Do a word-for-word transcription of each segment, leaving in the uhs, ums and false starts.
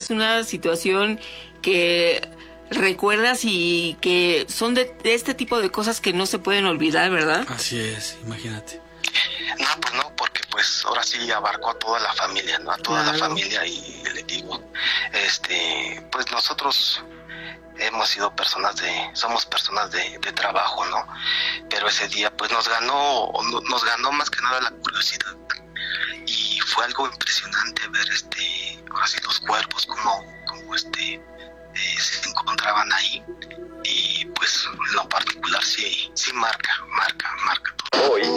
es una situación que recuerdas y que son de, de este tipo de cosas que no se pueden olvidar, ¿verdad? Así es, imagínate. No, pues no, porque pues ahora sí abarcó a toda la familia, ¿no? A toda Claro. la familia y le digo, este, pues nosotros hemos sido personas de, somos personas de, de trabajo, ¿no? Pero ese día pues nos ganó, nos ganó más que nada la curiosidad y fue algo impresionante ver este, ahora sí los cuerpos como, como este, eh, se encontraban ahí y pues en lo particular sí, sí marca, marca, marca todo. Hoy,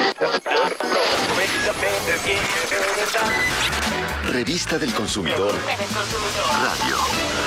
Revista del Consumidor Radio.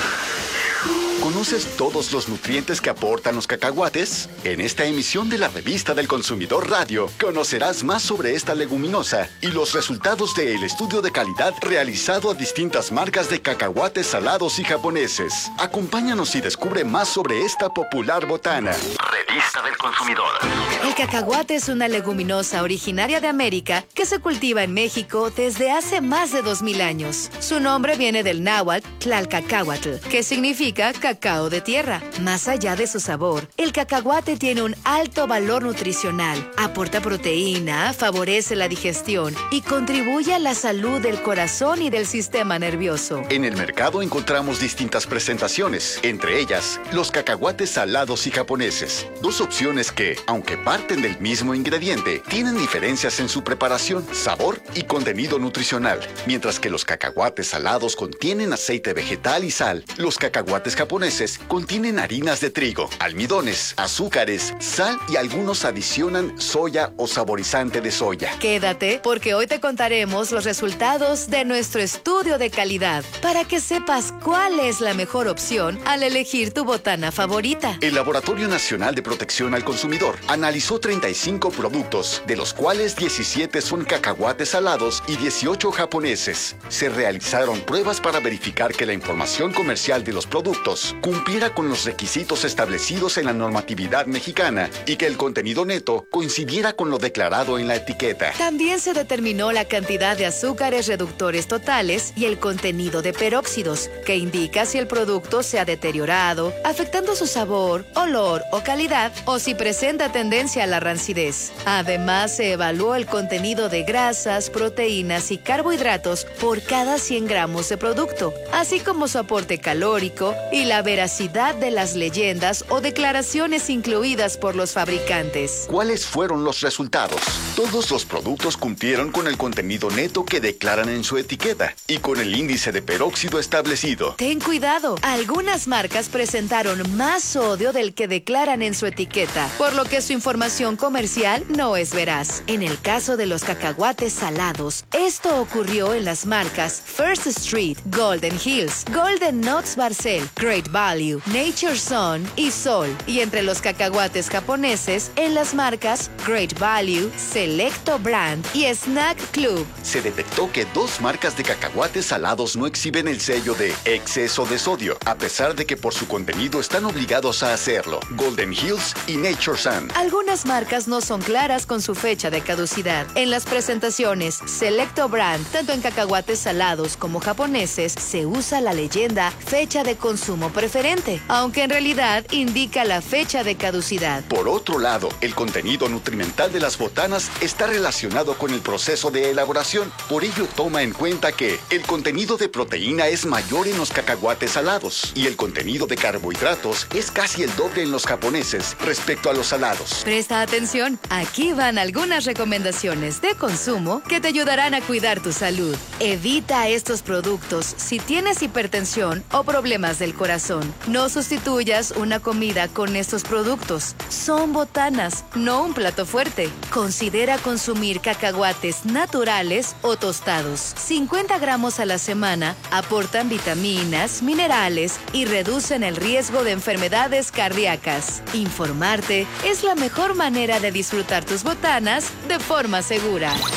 ¿Conoces todos los nutrientes que aportan los cacahuates? En esta emisión de la Revista del Consumidor Radio, conocerás más sobre esta leguminosa y los resultados del estudio de calidad realizado a distintas marcas de cacahuates salados y japoneses. Acompáñanos y descubre más sobre esta popular botana. Revista del Consumidor. El cacahuate es una leguminosa originaria de América que se cultiva en México desde hace más de dos mil años. Su nombre viene del náhuatl Tlalcacahuatl, que significa cacao de tierra. Más allá de su sabor, el cacahuate tiene un alto valor nutricional, aporta proteína, favorece la digestión y contribuye a la salud del corazón y del sistema nervioso. En el mercado encontramos distintas presentaciones, entre ellas los cacahuates salados y japoneses. Dos opciones que, aunque parten del mismo ingrediente, tienen diferencias en su preparación, sabor y contenido nutricional. Mientras que los cacahuates salados contienen aceite vegetal y sal, los cacahuates japoneses contienen harinas de trigo, almidones, azúcares, sal y algunos adicionan soya o saborizante de soya. Quédate, porque hoy te contaremos los resultados de nuestro estudio de calidad para que sepas cuál es la mejor opción al elegir tu botana favorita. El Laboratorio Nacional de Protección al Consumidor analizó treinta y cinco productos, de los cuales diecisiete son cacahuates salados y dieciocho japoneses. Se realizaron pruebas para verificar que la información comercial de los productos cumpliera con los requisitos establecidos en la normatividad mexicana y que el contenido neto coincidiera con lo declarado en la etiqueta. También se determinó la cantidad de azúcares reductores totales y el contenido de peróxidos, que indica si el producto se ha deteriorado, afectando su sabor, olor o calidad, o si presenta tendencia a la rancidez. Además, se evaluó el contenido de grasas, proteínas y carbohidratos por cada cien gramos de producto, así como su aporte calórico y la veracidad de las leyendas o declaraciones incluidas por los fabricantes. ¿Cuáles fueron los resultados? Todos los productos cumplieron con el contenido neto que declaran en su etiqueta y con el índice de peróxido establecido. Ten cuidado, algunas marcas presentaron más sodio del que declaran en su etiqueta, por lo que su información comercial no es veraz. En el caso de los cacahuates salados, esto ocurrió en las marcas First Street, Golden Hills, Golden Nuts Barcel, Great Value, Nature Sun y Sol. Y entre los cacahuates japoneses, en las marcas Great Value, Selecto Brand y Snack Club. Se detectó que dos marcas de cacahuates salados no exhiben el sello de exceso de sodio, a pesar de que por su contenido están obligados a hacerlo: Golden Hills y Nature Sun. Algunas marcas no son claras con su fecha de caducidad. En las presentaciones Selecto Brand, tanto en cacahuates salados como japoneses, se usa la leyenda fecha de consumo preferente, aunque en realidad indica la fecha de caducidad. Por otro lado, el contenido nutrimental de las botanas está relacionado con el proceso de elaboración. Por ello, toma en cuenta que el contenido de proteína es mayor en los cacahuates salados y el contenido de carbohidratos es casi el doble en los japoneses respecto a los salados. Presta atención, aquí van algunas recomendaciones de consumo que te ayudarán a cuidar tu salud. Evita estos productos si tienes hipertensión o problemas del corazón. No sustituyas una comida con estos productos. Son botanas, no un plato fuerte. Considera consumir cacahuates naturales o tostados. cincuenta gramos a la semana aportan vitaminas, minerales y reducen el riesgo de enfermedades cardíacas. Informarte es la mejor manera de disfrutar tus botanas de forma segura. Revista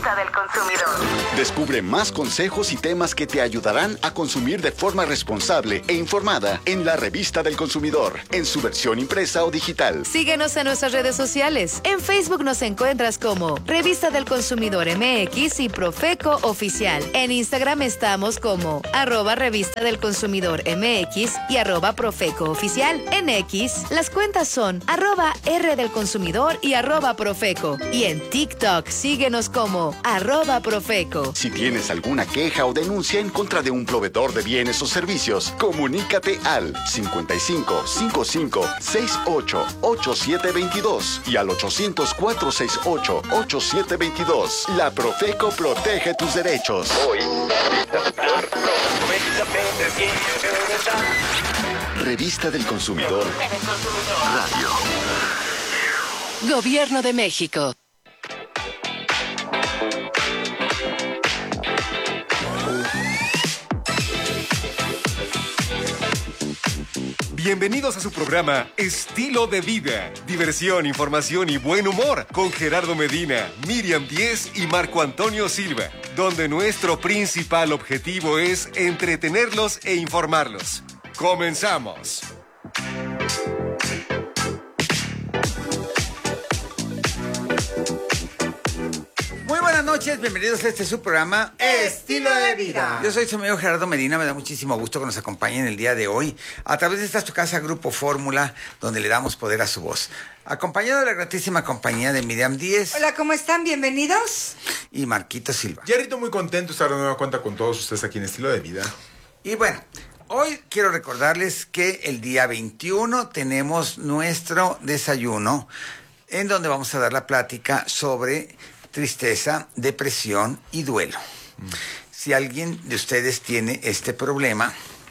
Revista del Consumidor. Descubre más consejos y temas que te ayudarán a consumir de forma responsable e informada en la Revista del Consumidor, en su versión impresa o digital. Síguenos en nuestras redes sociales. En Facebook nos encuentras como Revista del Consumidor M X y Profeco Oficial. En Instagram estamos como arroba Revista del Consumidor M X y arroba Profeco Oficial. En X, las cuentas son arroba R del Consumidor y arroba Profeco. Y en TikTok, síguenos como arroba Profeco. Si tienes alguna queja o denuncia en contra de un proveedor de bienes o servicios, comunícate al cincuenta y cinco, cincuenta y cinco, sesenta y ocho, ochenta y siete veintidós y al ochocientos, cuatrocientos sesenta y ocho, ochenta y siete veintidós. La Profeco protege tus derechos. Hoy. Revista del Consumidor. Radio. Gobierno de México. Bienvenidos a su programa Estilo de Vida. Diversión, información y buen humor con Gerardo Medina, Miriam Díez y Marco Antonio Silva, donde nuestro principal objetivo es entretenerlos e informarlos. ¡Comenzamos! Muy buenas noches, bienvenidos a este su programa Estilo de Vida. Yo soy su amigo Gerardo Medina, me da muchísimo gusto que nos acompañen el día de hoy a través de esta su casa Grupo Fórmula, donde le damos poder a su voz. Acompañado de la gratísima compañía de Miriam Díez. Hola, ¿cómo están? Bienvenidos. Y Marquito Silva. Yarito, muy contento de estar de nueva cuenta con todos ustedes aquí en Estilo de Vida. Y bueno, hoy quiero recordarles que el día veintiuno tenemos nuestro desayuno en donde vamos a dar la plática sobre tristeza, depresión y duelo. Mm. Si alguien de ustedes tiene este problema,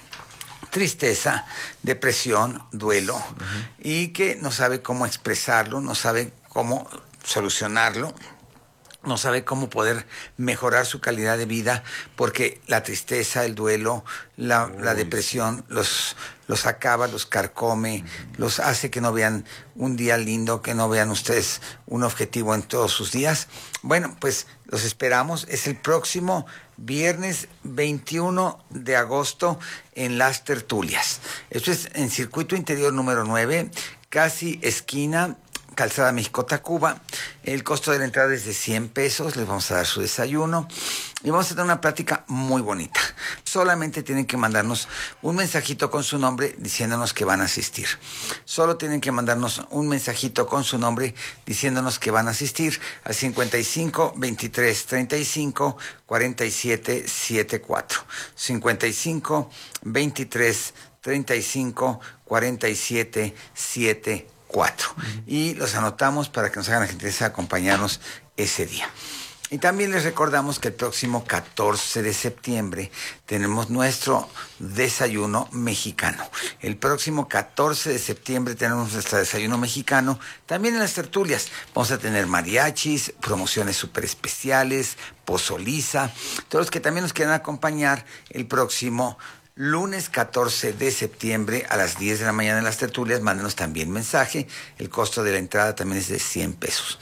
tristeza, depresión, duelo, uh-huh. y que no sabe cómo expresarlo, no sabe cómo solucionarlo, no sabe cómo poder mejorar su calidad de vida, porque la tristeza, el duelo, la, la depresión los, los acaba, los carcome, uh-huh. los hace que no vean un día lindo, que no vean ustedes un objetivo en todos sus días. Bueno, pues los esperamos. Es el próximo viernes veintiuno de agosto en Las Tertulias. Esto es en Circuito Interior número nueve, casi esquina Calzada México-Tacuba. El costo de la entrada es de cien pesos. Les vamos a dar su desayuno y vamos a tener una plática muy bonita. Solamente tienen que mandarnos un mensajito con su nombre diciéndonos que van a asistir. Solo tienen que mandarnos un mensajito con su nombre diciéndonos que van a asistir al cincuenta y cinco, veintitrés, treinta y cinco, cuarenta y siete, setenta y cuatro. cincuenta y cinco, veintitrés, treinta y cinco, cuarenta y siete, setenta y cuatro. Cuatro. Uh-huh. Y los anotamos para que nos hagan la gentileza de acompañarnos ese día. Y también les recordamos que el próximo catorce de septiembre tenemos nuestro desayuno mexicano. El próximo catorce de septiembre tenemos nuestro desayuno mexicano. También en Las Tertulias vamos a tener mariachis, promociones súper especiales, pozoliza. Todos los que también nos quieran acompañar el próximo lunes catorce de septiembre a las diez de la mañana en Las Tertulias, mándenos también mensaje. El costo de la entrada también es de cien pesos.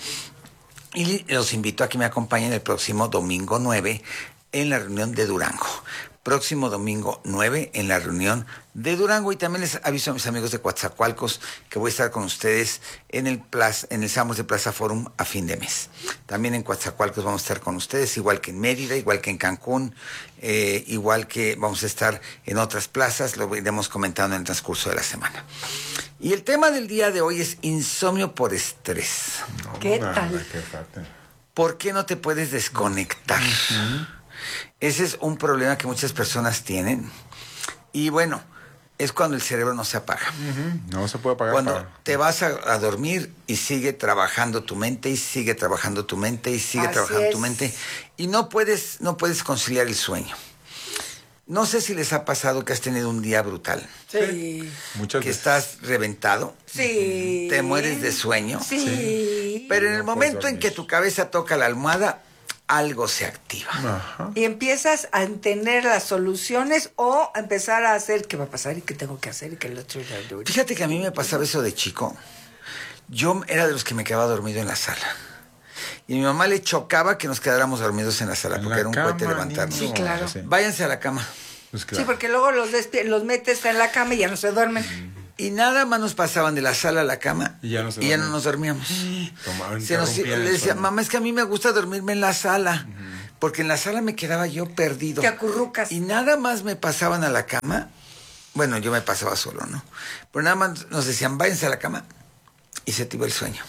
Y los invito a que me acompañen el próximo domingo nueve en la reunión de Durango. Próximo domingo nueve en la reunión de Durango. Y también les aviso a mis amigos de Coatzacoalcos que voy a estar con ustedes en el Plaza, en el Samos de Plaza Forum a fin de mes. También en Coatzacoalcos vamos a estar con ustedes, igual que en Mérida, igual que en Cancún, eh, igual que vamos a estar en otras plazas. Lo iremos comentando en el transcurso de la semana. Y el tema del día de hoy es insomnio por estrés. No, ¿Qué no, tal? Qué ¿Por qué no te puedes desconectar? Uh-huh. Ese es un problema que muchas personas tienen. Y bueno, es cuando el cerebro no se apaga. Uh-huh. No se puede apagar. Cuando para... te vas a, a dormir y sigue trabajando tu mente, y sigue trabajando tu mente, y sigue Así trabajando es. tu mente. Y no puedes, no puedes conciliar el sueño. No sé si les ha pasado que has tenido un día brutal. Sí. Muchas que veces. estás reventado. Sí. Te mueres de sueño. Sí. Sí. Pero en el No momento puedes en que tu cabeza toca la almohada, algo se activa. Ajá. Y empiezas a entender las soluciones o a empezar a hacer qué va a pasar y qué tengo que hacer y qué el otro... Fíjate que a mí me pasaba eso de chico. Yo era de los que me quedaba dormido en la sala. Y a mi mamá le chocaba que nos quedáramos dormidos en la sala, En porque la era un cama, cohete levantarnos. Sí, claro. Sí. Váyanse a la cama. Pues claro. Sí, porque luego los, despi- los metes en la cama y ya no se duermen. Y nada más nos pasaban de la sala a la cama Y ya no se y ya dormían. no nos dormíamos. Tomaban, Se nos, interrumpían le el decía, sueño. mamá, es que a mí me gusta dormirme en la sala, porque en la sala me quedaba yo perdido. Te acurrucas. Y nada más me pasaban a la cama. Bueno, yo me pasaba solo, ¿no? Pero nada más nos decían, váyanse a la cama y se te iba el sueño.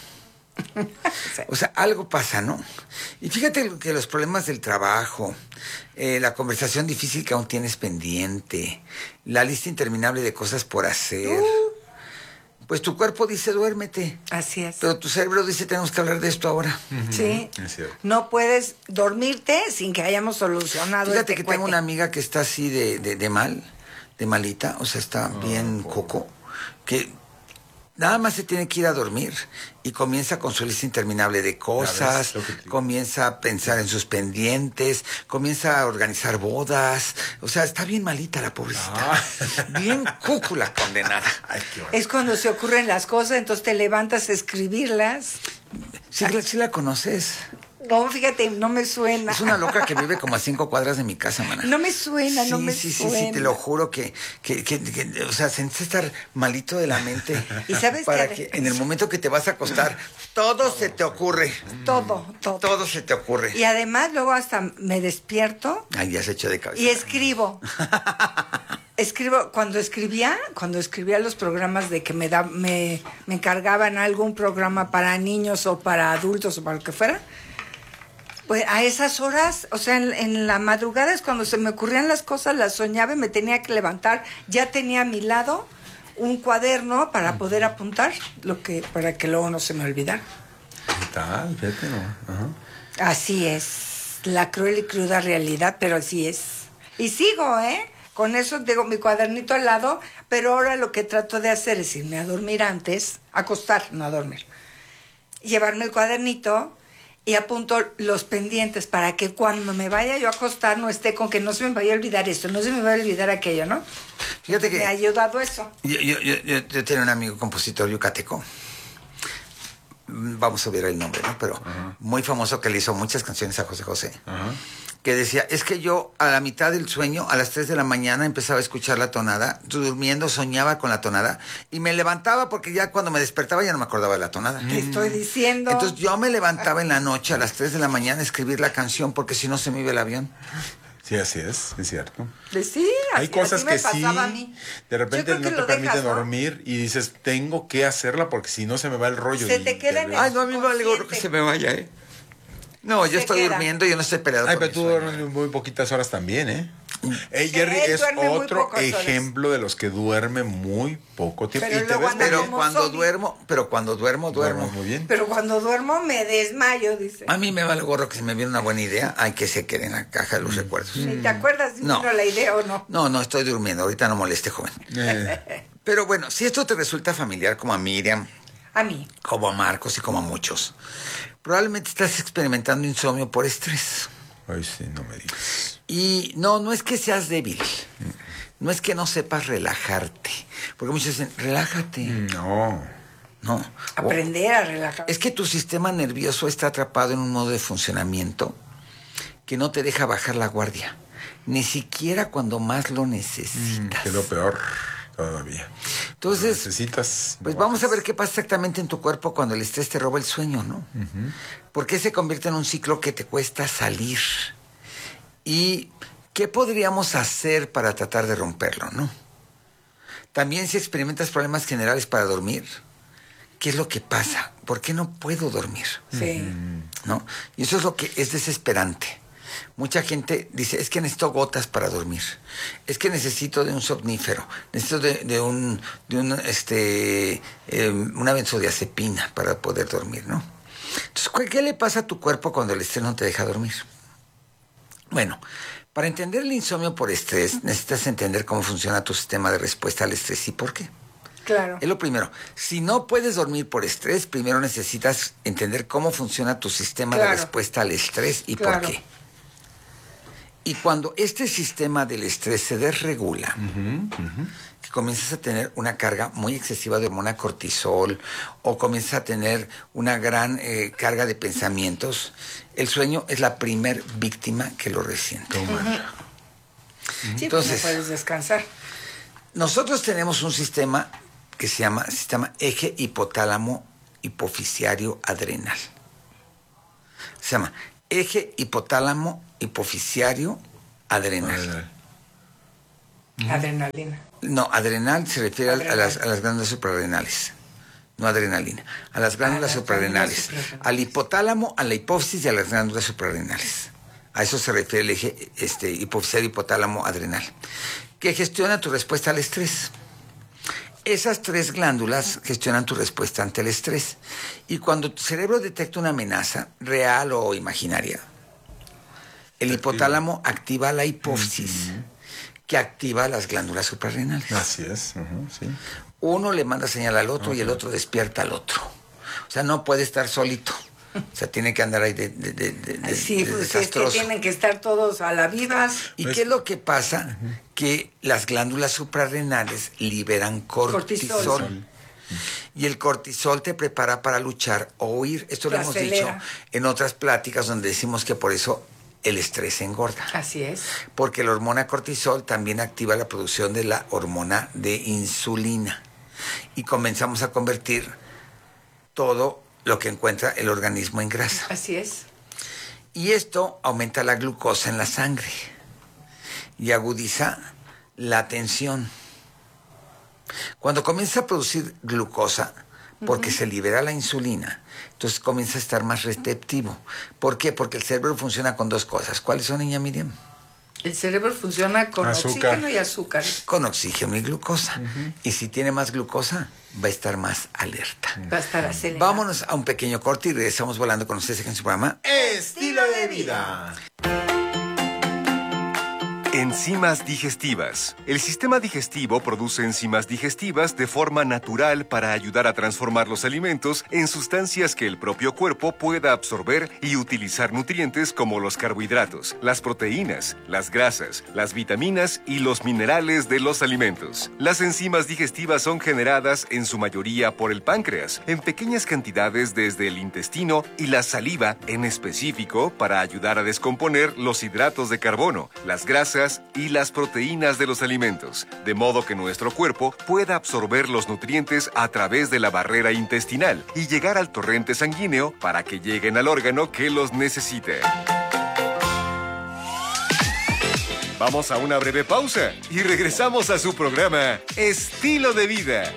Sí. O sea, algo pasa, ¿no? Y fíjate que los problemas del trabajo, eh, la conversación difícil que aún tienes pendiente, la lista interminable de cosas por hacer. Uh. Pues tu cuerpo dice duérmete, Así es. pero tu cerebro dice tenemos que hablar de esto ahora. Sí. Es cierto. No puedes dormirte sin que hayamos solucionado Fíjate este que tengo cohete. una amiga que está así de, de, de mal, de malita, o sea, está bien coco, que nada más se tiene que ir a dormir y comienza con su lista interminable de cosas, lo que te digo. comienza a pensar en sus pendientes, comienza a organizar bodas, o sea, está bien malita la pobrecita, Ah. bien cucu la condenada. Ay, qué bueno. Es cuando se ocurren las cosas, entonces te levantas a escribirlas. ¿Sí, la- sí la conoces? No, fíjate, no me suena. Es una loca que vive como a cinco cuadras de mi casa, mana. No me suena, sí, no me sí, suena. Sí, sí, te lo juro que, que, que, que, o sea, se necesita estar malito de la mente. ¿Y sabes Para qué? que en el momento que te vas a acostar, todo se te ocurre. Todo, todo. Todo se te ocurre. Y además luego hasta me despierto Ay, ya se echó de cabeza. y escribo. Escribo, cuando escribía, cuando escribía los programas de que me da, me, me encargaban algún programa para niños o para adultos o para lo que fuera, pues a esas horas, o sea, en, en la madrugada es cuando se me ocurrían las cosas, las soñaba y me tenía que levantar. Ya tenía a mi lado un cuaderno para poder apuntar, lo que, para que luego no se me olvidara. ¿Qué tal? Fíjate, ¿no? Ajá. Así es, la cruel y cruda realidad, pero así es. Y sigo, ¿eh? Con eso tengo mi cuadernito al lado, pero ahora lo que trato de hacer es irme a dormir antes, acostar, no a dormir. Llevarme el cuadernito y apunto los pendientes para que cuando me vaya yo a acostar no esté con que no se me vaya a olvidar esto, no se me vaya a olvidar aquello, ¿no? Fíjate que Me ha ayudado eso. yo, yo, yo, yo, yo tenía un amigo compositor yucateco. Vamos a ver el nombre, ¿no? Pero muy famoso, que le hizo muchas canciones a José José. Ajá. Que decía, es que yo a la mitad del sueño, a las tres de la mañana, empezaba a escuchar la tonada, durmiendo, soñaba con la tonada, y me levantaba porque ya cuando me despertaba ya no me acordaba de la tonada. Te estoy diciendo. Entonces yo me levantaba en la noche a las tres de la mañana a escribir la canción porque si no se me iba el avión. Sí, así es, es cierto. Pues sí, Hay así- cosas así me que sí, pasaba a mí. de Yo repente creo no que te lo permiten dejas, ¿no? dormir y dices, tengo que hacerla porque si no se me va el rollo. Se y te queda en el- Ay, no, a mí me vale gorro que se me vaya, ¿eh? No, yo Se estoy queda. durmiendo, yo no estoy peleado Ay, con pero mi tú sueño. duermes muy poquitas horas también, ¿eh? Eh, Sí, Jerry él es duerme muy otro pocas horas. ejemplo de los que duerme muy poco tiempo. Pero y te luego ves anda Pero como cuando zombie. duermo, pero cuando duermo, duermo. duermes muy bien. Pero cuando duermo me desmayo, dice. A mí me vale gorro que si me viene una buena idea, hay que se quede en la caja de los recuerdos. ¿Ni te acuerdas si No. vino la idea o no? No, no, estoy durmiendo, ahorita no moleste, joven. Eh, Pero bueno, si esto te resulta familiar como a Miriam, A mí. como a Marcos y como a muchos, probablemente estás experimentando insomnio por estrés. ay, sí, no me digas. Y no, no es que seas débil, no es que no sepas relajarte, porque muchos dicen, relájate. No. No. Aprender a relajar. Es que tu sistema nervioso está atrapado en un modo de funcionamiento que no te deja bajar la guardia, ni siquiera cuando más lo necesitas. Que es lo peor todavía. Entonces, necesitas. pues no vamos a bajas. ver qué pasa exactamente en tu cuerpo cuando el estrés te roba el sueño, ¿no? ¿Por qué se convierte en un ciclo que te cuesta salir? ¿Y qué podríamos hacer para tratar de romperlo, no? También si experimentas problemas generales para dormir, ¿qué es lo que pasa? ¿Por qué no puedo dormir? Sí. ¿No? Y eso es lo que es desesperante. Mucha gente dice, es que necesito gotas para dormir, es que necesito de un somnífero, necesito de, de un, de un este, eh, una benzodiazepina para poder dormir, ¿no? Entonces, ¿qué le pasa a tu cuerpo cuando el estrés no te deja dormir? Bueno, para entender el insomnio por estrés, necesitas entender cómo funciona tu sistema de respuesta al estrés y por qué. Claro. Es lo primero. Si no puedes dormir por estrés, primero necesitas entender cómo funciona tu sistema Claro. de respuesta al estrés y Claro. por qué. Y cuando este sistema del estrés se desregula, uh-huh, uh-huh. que comienzas a tener una carga muy excesiva de hormona cortisol o comienzas a tener una gran eh, carga de pensamientos, el sueño es la primer víctima que lo resiente. Uh-huh. Entonces, sí, pues no puedes descansar. Nosotros tenemos un sistema que se llama sistema eje hipotálamo hipofisiario adrenal. Se llama eje hipotálamo hipofisiario adrenal. Adrenalina. No, adrenal se refiere Adrenal. a, las, a las glándulas suprarrenales. No adrenalina. A las glándulas a las suprarrenales. Glándulas suprarrenales. Al hipotálamo, a la hipófisis y a las glándulas suprarrenales. A eso se refiere el eje este, hipofisiario hipotálamo adrenal, que gestiona tu respuesta al estrés. Esas tres glándulas gestionan tu respuesta ante el estrés. Y cuando tu cerebro detecta una amenaza, real o imaginaria, el hipotálamo activa la hipófisis, uh-huh. que activa las glándulas suprarrenales. Así es, uh-huh, sí. Uno le manda señal al otro, okay. y el otro despierta al otro. O sea, no puede estar solito. O sea, tiene que andar ahí de, de, de, de, sí, de pues desastroso. Es que tienen que estar todos a la vivas. ¿Y pues, qué es lo que pasa? Uh-huh. Que las glándulas suprarrenales liberan cortisol. cortisol. Y el cortisol te prepara para luchar o huir. Esto lo hemos dicho en otras pláticas donde decimos que por eso el estrés engorda. Así es. Porque la hormona cortisol también activa la producción de la hormona de insulina. Y comenzamos a convertir todo lo que encuentra el organismo en grasa. Así es. Y esto aumenta la glucosa en la sangre y agudiza la tensión. Cuando comienza a producir glucosa, porque uh-huh. se libera la insulina, entonces comienza a estar más receptivo. ¿Por qué? Porque el cerebro funciona con dos cosas. ¿Cuáles son, niña Miriam? El cerebro funciona con azúcar. Oxígeno y azúcar. Con oxígeno y glucosa. Uh-huh. Y si tiene más glucosa, va a estar más alerta. Va a estar acelerado. Vámonos a un pequeño corte y regresamos volando con ustedes en su programa Estilo de Vida. Enzimas digestivas. El sistema digestivo produce enzimas digestivas de forma natural para ayudar a transformar los alimentos en sustancias que el propio cuerpo pueda absorber y utilizar nutrientes como los carbohidratos, las proteínas, las grasas, las vitaminas y los minerales de los alimentos. Las enzimas digestivas son generadas en su mayoría por el páncreas, en pequeñas cantidades desde el intestino y la saliva en específico para ayudar a descomponer los hidratos de carbono, las grasas y las proteínas de los alimentos, de modo que nuestro cuerpo pueda absorber los nutrientes a través de la barrera intestinal y llegar al torrente sanguíneo para que lleguen al órgano que los necesita. Vamos a una breve pausa y regresamos a su programa Estilo de Vida.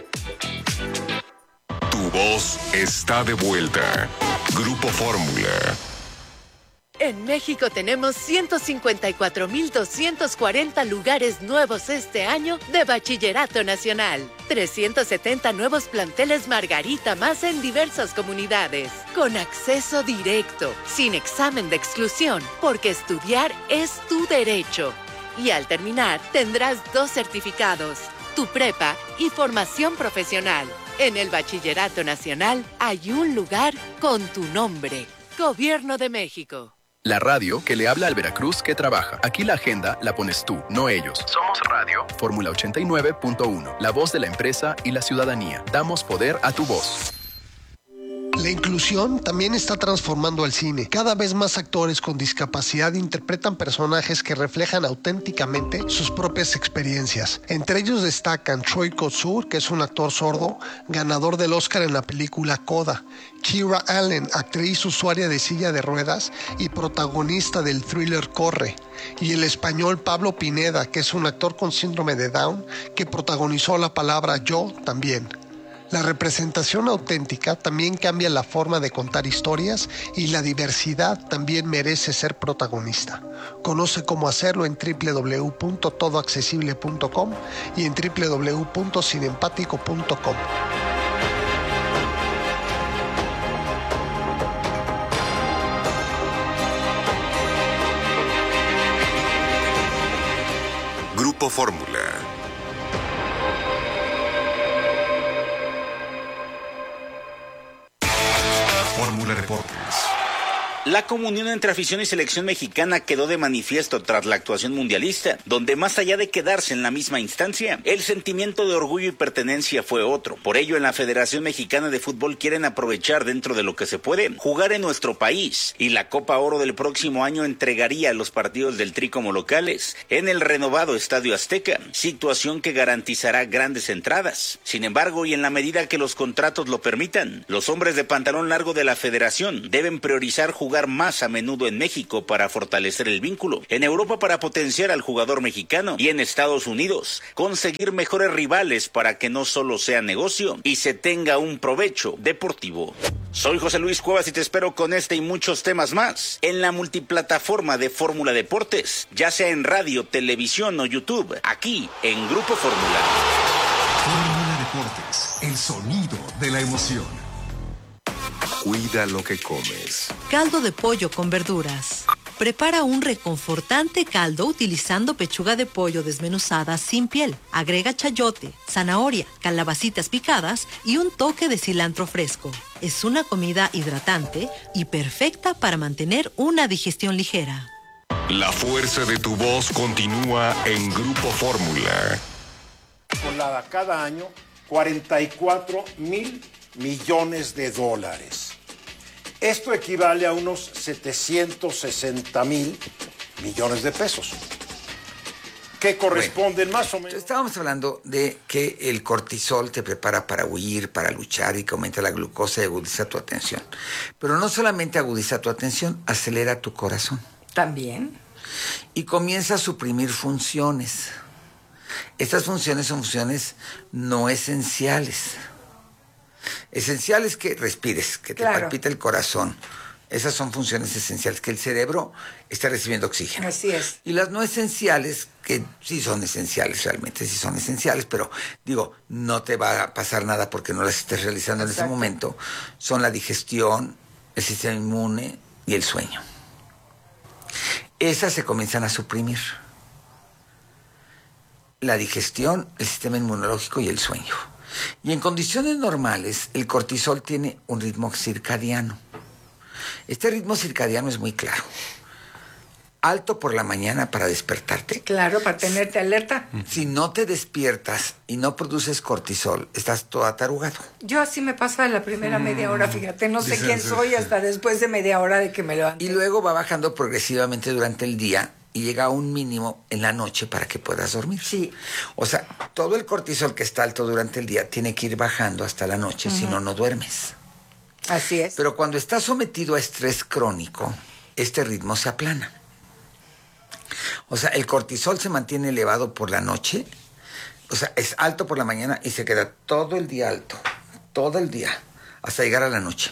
Tu voz está de vuelta. Grupo Fórmula. En México tenemos ciento cincuenta y cuatro mil doscientos cuarenta lugares nuevos este año de Bachillerato Nacional. trescientos setenta nuevos planteles Margarita más en diversas comunidades. Con acceso directo, sin examen de exclusión, porque estudiar es tu derecho. Y al terminar, tendrás dos certificados, tu prepa y formación profesional. En el Bachillerato Nacional hay un lugar con tu nombre. Gobierno de México. La radio que le habla al Veracruz que trabaja. Aquí la agenda la pones tú, no ellos. Somos radio. Fórmula ochenta y nueve punto uno. La voz de la empresa y la ciudadanía. Damos poder a tu voz. La inclusión también está transformando al cine. Cada vez más actores con discapacidad interpretan personajes que reflejan auténticamente sus propias experiencias. Entre ellos destacan Troy Kotsur, que es un actor sordo, ganador del Oscar en la película Coda; Kira Allen, actriz usuaria de silla de ruedas y protagonista del thriller Corre; y el español Pablo Pineda, que es un actor con síndrome de Down, que protagonizó La Palabra Yo también. La representación auténtica también cambia la forma de contar historias y la diversidad también merece ser protagonista. Conoce cómo hacerlo en doble u doble u doble u punto todo accesible punto com y en doble u doble u doble u punto cinempático punto com. Grupo Fórmula. Fórmula Deportes. La comunión entre afición y selección mexicana quedó de manifiesto tras la actuación mundialista, donde más allá de quedarse en la misma instancia, el sentimiento de orgullo y pertenencia fue otro. Por ello, en la Federación Mexicana de Fútbol quieren aprovechar dentro de lo que se puede, jugar en nuestro país, y la Copa Oro del próximo año entregaría los partidos del Tri como locales en el renovado Estadio Azteca, situación que garantizará grandes entradas. Sin embargo, y en la medida que los contratos lo permitan, los hombres de pantalón largo de la Federación deben priorizar jugar más a menudo en México para fortalecer el vínculo, en Europa para potenciar al jugador mexicano y en Estados Unidos conseguir mejores rivales para que no solo sea negocio y se tenga un provecho deportivo. Soy José Luis Cuevas y te espero con este y muchos temas más en la multiplataforma de Fórmula Deportes, ya sea en radio, televisión o YouTube, aquí en Grupo Fórmula. Fórmula Deportes, el sonido de la emoción. Cuida lo que comes. Caldo de pollo con verduras. Prepara un reconfortante caldo utilizando pechuga de pollo desmenuzada sin piel. Agrega chayote, zanahoria, calabacitas picadas y un toque de cilantro fresco. Es una comida hidratante y perfecta para mantener una digestión ligera. La fuerza de tu voz continúa en Grupo Fórmula. Volada cada año cuarenta y cuatro mil millones de dólares. Esto equivale a unos setecientos sesenta mil millones de pesos, que corresponden bueno, más o menos. Estábamos hablando de que el cortisol te prepara para huir, para luchar y que aumenta la glucosa y agudiza tu atención. Pero no solamente agudiza tu atención, acelera tu corazón. También. Y comienza a suprimir funciones. Estas funciones son funciones no esenciales. Esencial es que respires, que te claro. palpite el corazón. Esas son funciones esenciales, que el cerebro esté recibiendo oxígeno. Así es. Y las no esenciales, que sí son esenciales, realmente sí son esenciales, pero digo, no te va a pasar nada porque no las estés realizando Exacto. en ese momento, son la digestión, el sistema inmune y el sueño. Esas se comienzan a suprimir. La digestión, el sistema inmunológico y el sueño. Y en condiciones normales, el cortisol tiene un ritmo circadiano. Este ritmo circadiano es muy claro. Alto por la mañana para despertarte. Claro, para tenerte alerta. Si no te despiertas y no produces cortisol, estás todo atarugado. Yo así me pasa la primera media hora, fíjate. No sé sí, quién sí, soy sí. hasta después de media hora de que me levanto. Y luego va bajando progresivamente durante el día y llega a un mínimo en la noche para que puedas dormir. Sí. O sea, todo el cortisol que está alto durante el día tiene que ir bajando hasta la noche, uh-huh. si no, no duermes. Así es. Pero cuando estás sometido a estrés crónico, este ritmo se aplana. O sea, el cortisol se mantiene elevado por la noche, o sea, es alto por la mañana y se queda todo el día alto, todo el día, hasta llegar a la noche.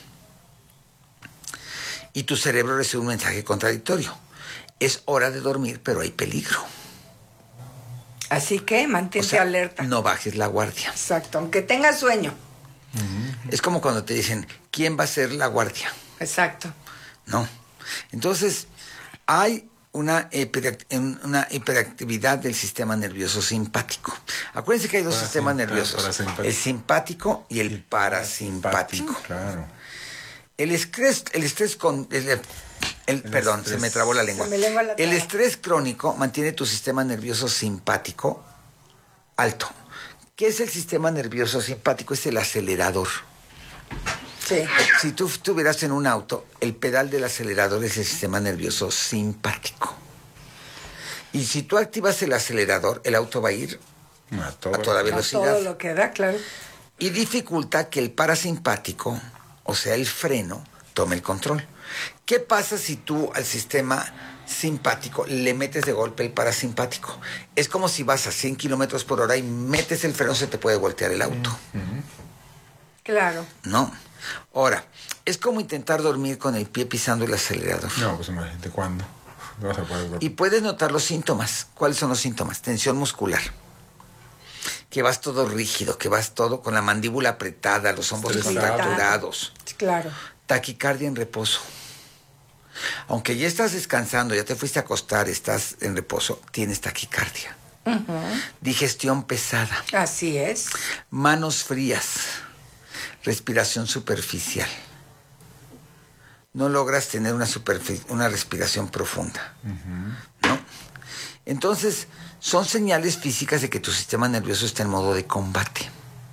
Y tu cerebro recibe un mensaje contradictorio. Es hora de dormir, pero hay peligro. Así que mantente o sea, alerta. No bajes la guardia. Exacto, aunque tengas sueño. Uh-huh. Es como cuando te dicen, ¿quién va a ser la guardia? Exacto. No. Entonces, hay una, hiperact- una hiperactividad del sistema nervioso simpático. Acuérdense que hay dos Parasim- sistemas nerviosos. El simpático y el parasimpático. Simpático, claro. El estrés, el estrés con... El, el, el, perdón, estrés. se me trabó la lengua. Se me lengua la el estrés crónico mantiene tu sistema nervioso simpático alto. ¿Qué es el sistema nervioso simpático? Es el acelerador. Sí. Si tú estuvieras en un auto, el pedal del acelerador es el sistema nervioso simpático. Y si tú activas el acelerador, el auto va a ir a, todo, a toda velocidad. A todo lo que da, claro. Y dificulta que el parasimpático, o sea, el freno, tome el control. ¿Qué pasa si tú al sistema simpático le metes de golpe el parasimpático? Es como si vas a cien kilómetros por hora y metes el freno, se te puede voltear el auto. Uh-huh. Claro. No. Ahora, es como intentar dormir con el pie pisando el acelerador. No, pues imagínate cuándo. No vas a poder dormir. Y puedes notar los síntomas. ¿Cuáles son los síntomas? Tensión muscular. Que vas todo rígido, que vas todo con la mandíbula apretada, los hombros contracturados. Claro. Taquicardia en reposo. Aunque ya estás descansando, ya te fuiste a acostar, estás en reposo, tienes taquicardia. Uh-huh. Digestión pesada. Así es. Manos frías. Respiración superficial. no logras tener una, superfi- una respiración profunda, uh-huh. ¿no? Entonces, son señales físicas de que tu sistema nervioso está en modo de combate.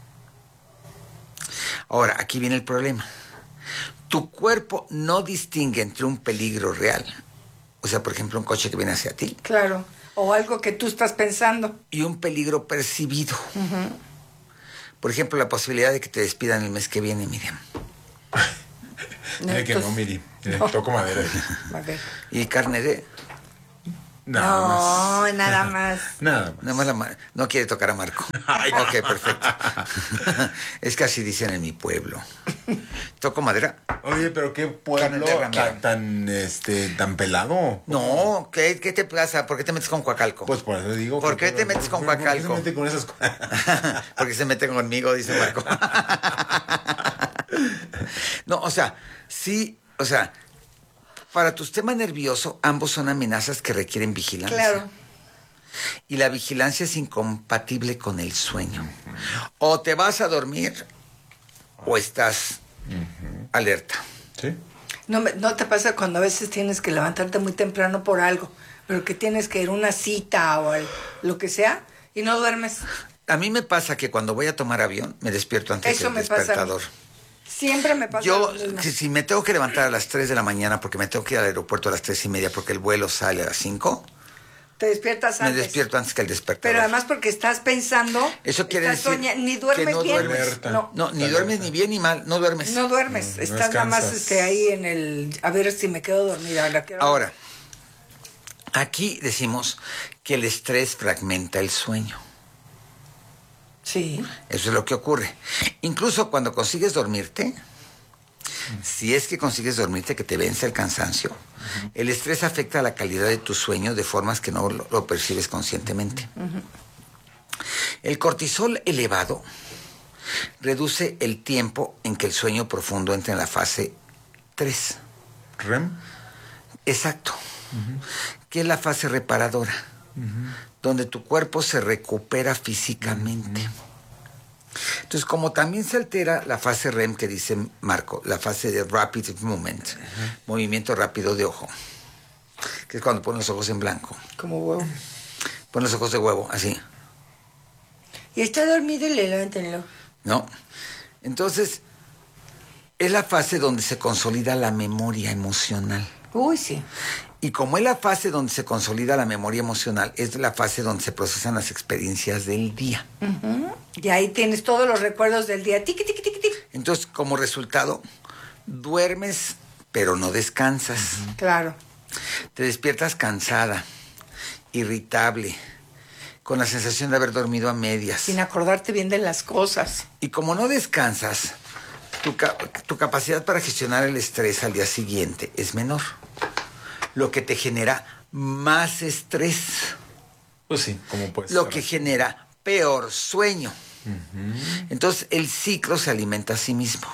Ahora, aquí viene el problema. Tu cuerpo no distingue entre un peligro real, o sea, por ejemplo, un coche que viene hacia ti. Claro, o algo que tú estás pensando. Y un peligro percibido. Uh-huh. Por ejemplo, la posibilidad de que te despidan el mes que viene, Miriam. No, que no, Miri. No. Toco madera. Okay. ¿Y carne de...? Nada no, más. nada más. Nada más. Nada más la ma- no quiere tocar a Marco. Ay, ok, perfecto. Es que así dicen en mi pueblo. ¿Toco madera? Oye, pero qué pueblo tan, tan, este, tan pelado. No, ¿qué, ¿qué te pasa? ¿Por qué te metes con Coacalco? Pues por eso digo. ¿Por qué te metes con Coacalco? ¿Por qué se mete con esas cosas? Porque se mete conmigo, dice Marco. No, o sea, sí, o sea... Para tu sistema nervioso, ambos son amenazas que requieren vigilancia. Claro. Y la vigilancia es incompatible con el sueño. O te vas a dormir o estás uh-huh. alerta. ¿Sí? No, ¿No te pasa cuando a veces tienes que levantarte muy temprano por algo, pero que tienes que ir a una cita o el, lo que sea, y no duermes? A mí me pasa que cuando voy a tomar avión, me despierto antes Eso del me despertador. Pasa Siempre me pasa Yo, lo mismo. si, si me tengo que levantar a las tres de la mañana porque me tengo que ir al aeropuerto a las tres y media porque el vuelo sale a las cinco, te despiertas antes. Me despierto antes que el despertador. Pero además porque estás pensando. Eso quiere decir soña, ni duermes que no bien. Duermes. No, no ni duermes ni bien ni mal, no duermes. No duermes, no, estás no nada más este, ahí en el... A ver si me quedo dormida. La quiero... Ahora, aquí decimos que el estrés fragmenta el sueño. Sí. Eso es lo que ocurre. Incluso cuando consigues dormirte... Si es que consigues dormirte, que te vence el cansancio, uh-huh. el estrés afecta a la calidad de tu sueño de formas que no lo, lo percibes conscientemente. Uh-huh. El cortisol elevado reduce el tiempo en que el sueño profundo entra en la fase tres. ¿R E M? Exacto. Uh-huh. Que es la fase reparadora, uh-huh. donde tu cuerpo se recupera físicamente. Uh-huh. Entonces, como también se altera la fase R E M que dice Marco, la fase de Rapid Movement, uh-huh. movimiento rápido de ojo, que es cuando pones los ojos en blanco. Como huevo. Pones los ojos de huevo, así. Y está dormido y le levántenlo. No. Entonces, es la fase donde se consolida la memoria emocional. Uy, sí. Y como es la fase donde se consolida la memoria emocional, es la fase donde se procesan las experiencias del día. Uh-huh. Y ahí tienes todos los recuerdos del día. Tiqui, tiqui, tiqui, tiqui. Entonces, como resultado, duermes, pero no descansas. Uh-huh. Claro. Te despiertas cansada, irritable, con la sensación de haber dormido a medias. Sin acordarte bien de las cosas. Y como no descansas, tu, ca- tu capacidad para gestionar el estrés al día siguiente es menor. Lo que te genera más estrés. Pues sí, como puedes. Lo que genera peor sueño. Uh-huh. Entonces, el ciclo se alimenta a sí mismo.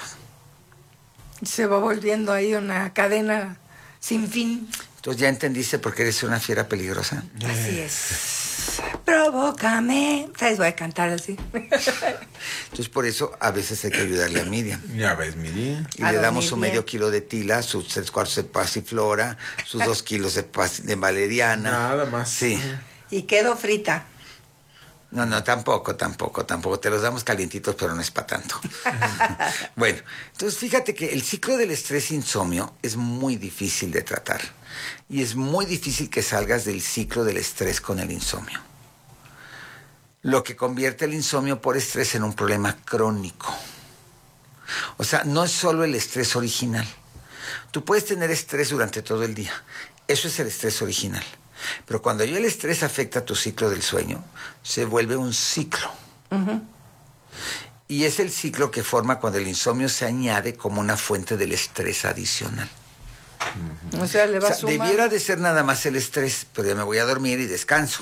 Se va volviendo ahí una cadena sin fin. Entonces, ¿ya entendiste por qué eres una fiera peligrosa? Así es. Provócame. ¿Sabes? Voy a cantar así. Entonces, por eso, a veces hay que ayudarle a Miriam. Ya ves, Miriam. Y a le damos su medio kilo de tila, sus tres cuartos de pasiflora, sus dos kilos de, pas- de valeriana. Nada más. Sí. Y quedo frita. No, no, tampoco, tampoco, tampoco. Te los damos calientitos, pero no es para tanto. Bueno, entonces fíjate que el ciclo del estrés insomnio es muy difícil de tratar. Y es muy difícil que salgas del ciclo del estrés con el insomnio. Lo que convierte el insomnio por estrés en un problema crónico. O sea, no es solo el estrés original. Tú puedes tener estrés durante todo el día. Eso es el estrés original. Pero cuando ya el estrés afecta tu ciclo del sueño, se vuelve un ciclo. Uh-huh. Y es el ciclo que forma cuando el insomnio se añade como una fuente del estrés adicional. Uh-huh. O sea, le va o sea, sumando. Debiera de ser nada más el estrés, pero ya me voy a dormir y descanso.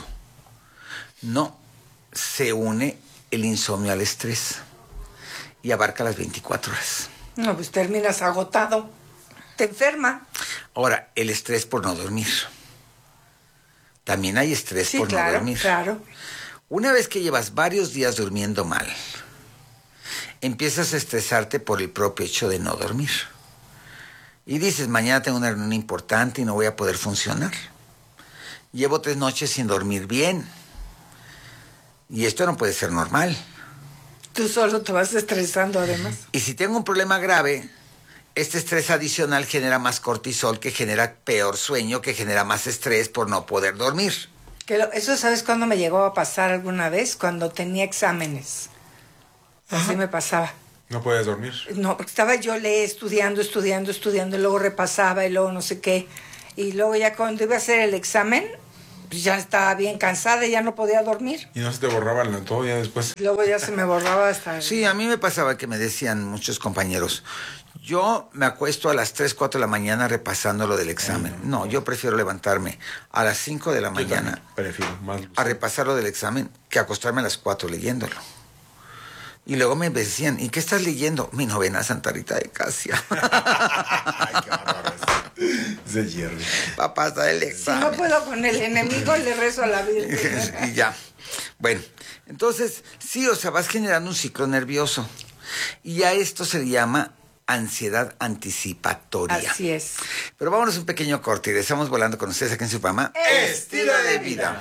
No, se une el insomnio al estrés y abarca las veinticuatro horas. No, pues terminas agotado. Te enferma. Ahora, el estrés por no dormir. También hay estrés Sí, por claro, no dormir. claro. Una vez que llevas varios días durmiendo mal, empiezas a estresarte por el propio hecho de no dormir. y dices, mañana tengo una reunión importante y no voy a poder funcionar. Llevo tres noches sin dormir bien. Y esto no puede ser normal. Tú solo te vas estresando además. Y si tengo un problema grave, este estrés adicional genera más cortisol, que genera peor sueño, que genera más estrés por no poder dormir. Que lo, eso, ¿sabes cuándo me llegó a pasar alguna vez? Cuando tenía exámenes. Así me pasaba. ¿No puedes dormir? No, estaba yo le estudiando, estudiando, estudiando, y luego repasaba y luego no sé qué. Y luego ya cuando iba a hacer el examen, pues ya estaba bien cansada y ya no podía dormir. ¿Y no se te borraba el todo ya después? Luego ya se me borraba hasta... Sí, a mí me pasaba que me decían muchos compañeros, yo me acuesto a las tres, cuatro de la mañana repasando lo del examen. Ay, no. no, yo prefiero levantarme a las cinco de la mañana prefiero más a repasar lo del examen que acostarme a las cuatro leyéndolo. Y luego me decían, ¿y qué estás leyendo? Mi novena Santa Rita de Casia. Ay, qué bárbaro. Se hierve. Va a pasar el examen. Si no puedo con el enemigo, le rezo a la Virgen. Y ya. Bueno, entonces, sí, o sea, vas generando un ciclo nervioso. Y a esto se le llama ansiedad anticipatoria. Así es. Pero vámonos un pequeño corte y regresamos volando con ustedes aquí en su programa Estilo de Vida.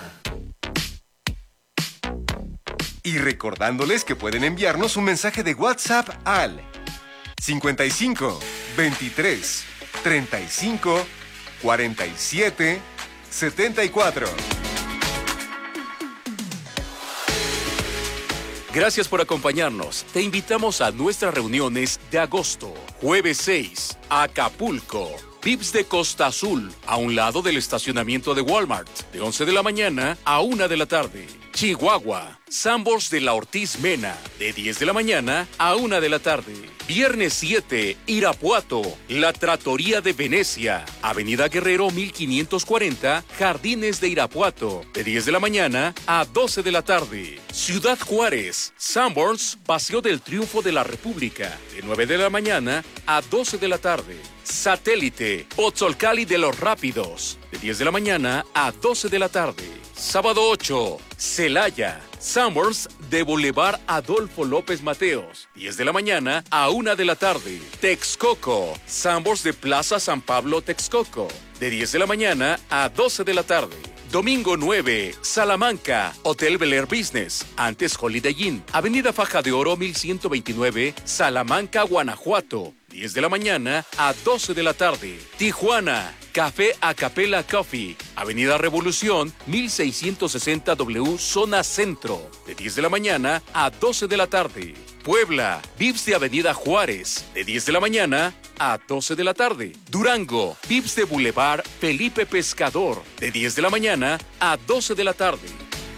Y recordándoles que pueden enviarnos un mensaje de WhatsApp al cincuenta y cinco, veintitrés, treinta y cinco, cuarenta y siete, setenta y cuatro. Gracias por acompañarnos. Te invitamos a nuestras reuniones de agosto. Jueves seis, Acapulco. Vips de Costa Azul, a un lado del estacionamiento de Walmart, de once de la mañana a una de la tarde. Chihuahua, Sambors de la Ortiz Mena, de diez de la mañana a una de la tarde. Viernes siete, Irapuato, La Trattoria de Venecia, Avenida Guerrero mil quinientos cuarenta, Jardines de Irapuato, de diez de la mañana a doce de la tarde. Ciudad Juárez, Sanborns, Paseo del Triunfo de la República, de nueve de la mañana a doce de la tarde. Satélite, Pozzolcali de los Rápidos, de diez de la mañana a doce de la tarde. Sábado ocho, Celaya, Sanborns de Boulevard Adolfo López Mateos, diez de la mañana a una de la tarde. Texcoco, Sanborns de Plaza San Pablo Texcoco, de diez de la mañana a doce de la tarde. Domingo nueve, Salamanca, Hotel Bel Air Business, antes Holiday Inn, Avenida Faja de Oro mil ciento veintinueve, Salamanca, Guanajuato, diez de la mañana a doce de la tarde. Tijuana, Café Acapella Coffee, Avenida Revolución mil seiscientos sesenta W, Zona Centro, de diez de la mañana a doce de la tarde. Puebla, Vips de Avenida Juárez, de diez de la mañana a doce de la tarde. Durango, Vips de Boulevard Felipe Pescador, de diez de la mañana a doce de la tarde.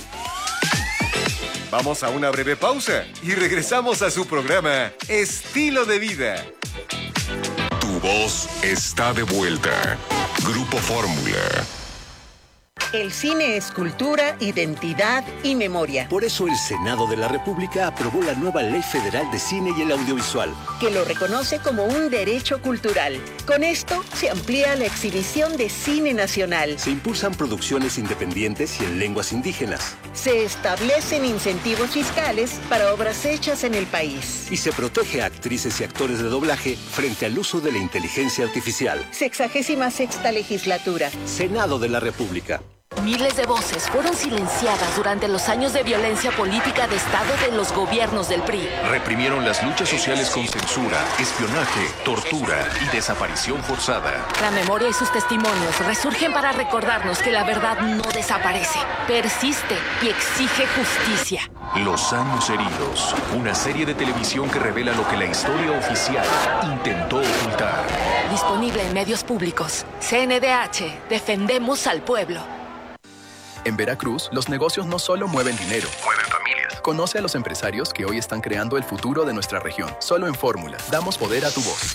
Vamos a una breve pausa y regresamos a su programa Estilo de Vida. Tu voz está de vuelta. Grupo Fórmula. El cine es cultura, identidad y memoria. Por eso el Senado de la República aprobó la nueva Ley Federal de Cine y el Audiovisual, que lo reconoce como un derecho cultural. Con esto se amplía la exhibición de cine nacional. Se impulsan producciones independientes y en lenguas indígenas. Se establecen incentivos fiscales para obras hechas en el país. Y se protege a actrices y actores de doblaje frente al uso de la inteligencia artificial. Sexagésima sexta legislatura. Senado de la República. Miles de voces fueron silenciadas durante los años de violencia política de Estado de los gobiernos del P R I. Reprimieron las luchas sociales con censura, espionaje, tortura y desaparición forzada. La memoria y sus testimonios resurgen para recordarnos que la verdad no desaparece, persiste y exige justicia. Los años heridos, una serie de televisión que revela lo que la historia oficial intentó ocultar. Disponible en medios públicos. C N D H, defendemos al pueblo. En Veracruz, los negocios no solo mueven dinero, mueven familias. Conoce a los empresarios que hoy están creando el futuro de nuestra región. Solo en Fórmula, damos poder a tu voz.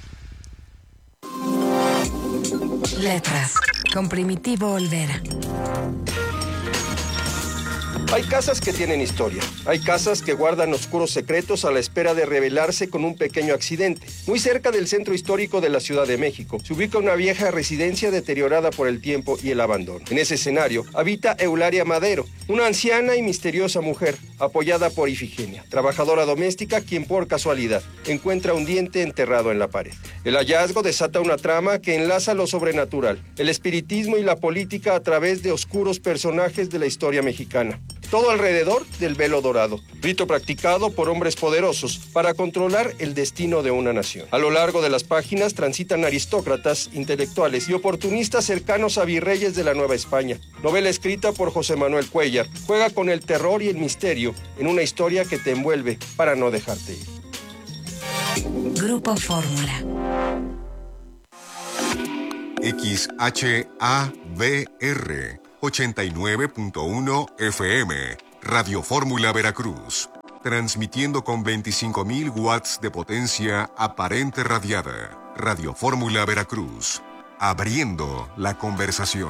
Letras, con Primitivo Olvera. Hay casas que tienen historia. Hay casas que guardan oscuros secretos a la espera de revelarse con un pequeño accidente. Muy cerca del centro histórico de la Ciudad de México se ubica una vieja residencia deteriorada por el tiempo y el abandono. En ese escenario habita Eulalia Madero, una anciana y misteriosa mujer. apoyada por Ifigenia, trabajadora doméstica, quien por casualidad encuentra un diente enterrado en la pared. El hallazgo desata una trama que enlaza lo sobrenatural, el espiritismo y la política a través de oscuros personajes de la historia mexicana. Todo alrededor del velo dorado, rito practicado por hombres poderosos para controlar el destino de una nación. A lo largo de las páginas transitan aristócratas, intelectuales y oportunistas cercanos a virreyes de la Nueva España. Novela escrita por José Manuel Cuellar, juega con el terror y el misterio en una historia que te envuelve para no dejarte ir. Grupo Fórmula. X H A B R ochenta y nueve punto uno F M, Radio Fórmula Veracruz, transmitiendo con veinticinco mil watts de potencia aparente radiada. Radio Fórmula Veracruz, abriendo la conversación.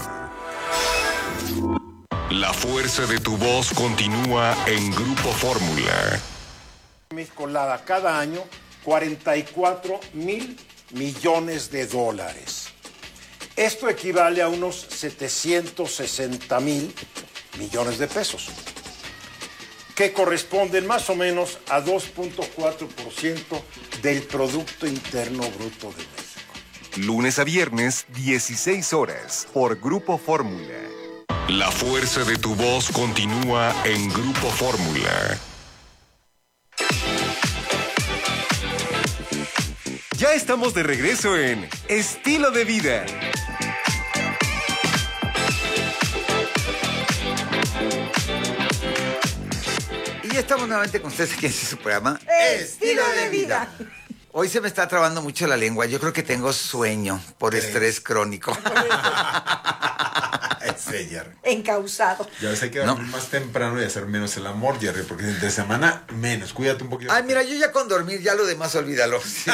La fuerza de tu voz continúa en Grupo Fórmula. México da cada año cuarenta y cuatro mil millones de dólares. Esto equivale a unos setecientos sesenta mil millones de pesos, que corresponden más o menos a dos punto cuatro por ciento del Producto Interno Bruto de México. Lunes a viernes, dieciséis horas, por Grupo Fórmula. La fuerza de tu voz continúa en Grupo Fórmula. Ya estamos de regreso en Estilo de Vida. Y ya estamos nuevamente con ustedes aquí en su programa Estilo de Vida. Hoy se me está trabando mucho la lengua. Yo creo que tengo sueño por sí. estrés crónico. Sí, Jerry. Encausado. Ya ves, hay que dormir no. más temprano y hacer menos el amor, Jerry, porque de semana menos. Cuídate un poquito. Ay, mira, yo ya con dormir, ya lo demás olvídalo. Sí.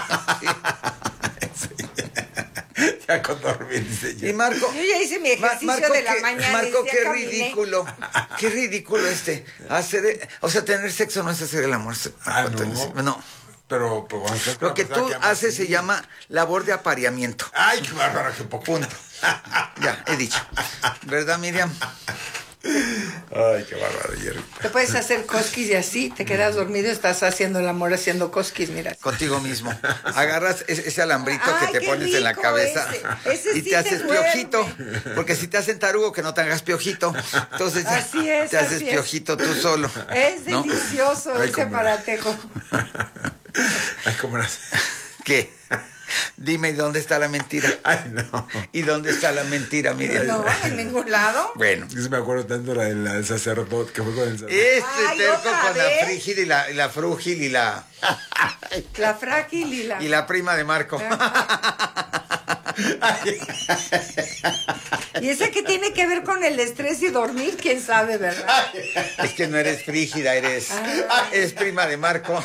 Sí. Ya con dormir, dice Jerry. Y Marco... Yo ya hice mi ejercicio Marco, de la que, mañana. Marco, qué caminé. ridículo. Qué ridículo este. Hacer, o sea, tener sexo no es hacer el amor. Ah, no. No. Pero, pero lo que tú haces así. Se llama labor de apareamiento. Ay, qué bárbaro, qué poco. Punto. Ya, he dicho. ¿Verdad, Miriam? Ay, qué bárbaro, Jerry. Te puedes hacer cosquis y así, te quedas dormido, estás haciendo el amor haciendo cosquis, mira. Contigo mismo. Agarras ese alambrito Ay, que te pones en la cabeza ese. Ese y sí te haces te piojito. Porque si te hacen tarugo, que no te hagas piojito. Entonces así es, te haces piojito es. Tú solo. Es ¿no? delicioso Ay, ese aparatejo. Ay, ¿cómo eras? ¿Qué? Dime, ¿dónde está la mentira? Ay, no. ¿Y dónde está la mentira, Miriam? No, en ningún lado. Bueno. Yo me acuerdo tanto la del sacerdote, que fue con el sacerdote. Este terco con vez? la frígil y la, y la frúgil y la... La frágil y la... Y la prima de Marco. ¿Y ese qué tiene que ver con el estrés y dormir? ¿Quién sabe, verdad? Es que no eres frígida, eres... Ah. Eres prima de Marco.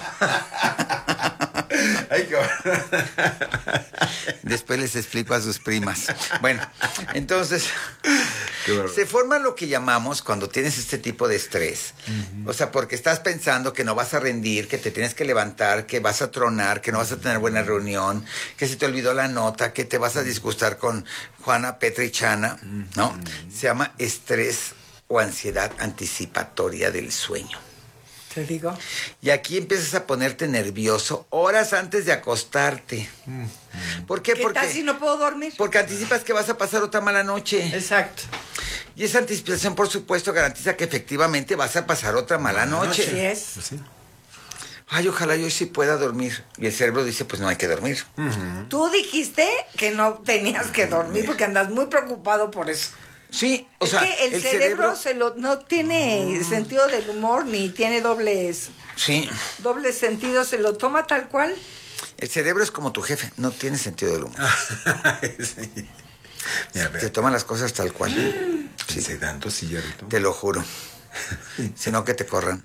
Ay, qué Después les explico a sus primas. Bueno, entonces, se forma lo que llamamos cuando tienes este tipo de estrés. Uh-huh. O sea, porque estás pensando que no vas a rendir, que te tienes que levantar, que vas a tronar, que no vas a tener buena reunión, que se te olvidó la nota, que te vas a disgustar con Juana, Petra y Chana, ¿no? Uh-huh. Se llama estrés o ansiedad anticipatoria del sueño. Te digo. Y aquí empiezas a ponerte nervioso horas antes de acostarte. ¿Por qué? ¿Qué porque, tal si no puedo dormir? Porque anticipas que vas a pasar otra mala noche. Exacto. Y esa anticipación, por supuesto, garantiza que efectivamente vas a pasar otra mala noche. Así es. Pues sí. Ay, ojalá yo sí pueda dormir. Y el cerebro dice, pues no hay que dormir. Uh-huh. Tú dijiste que no tenías que dormir porque andas muy preocupado por eso. Sí, o es sea, que el, el cerebro, cerebro se lo, no tiene mm. sentido del humor ni tiene dobles sí. dobles sentidos, se lo toma tal cual. El cerebro es como tu jefe, no tiene sentido del humor. sí. Mira, te toma las cosas tal cual. Sí, sí tanto, sí, ya te lo juro. Sino que te corran.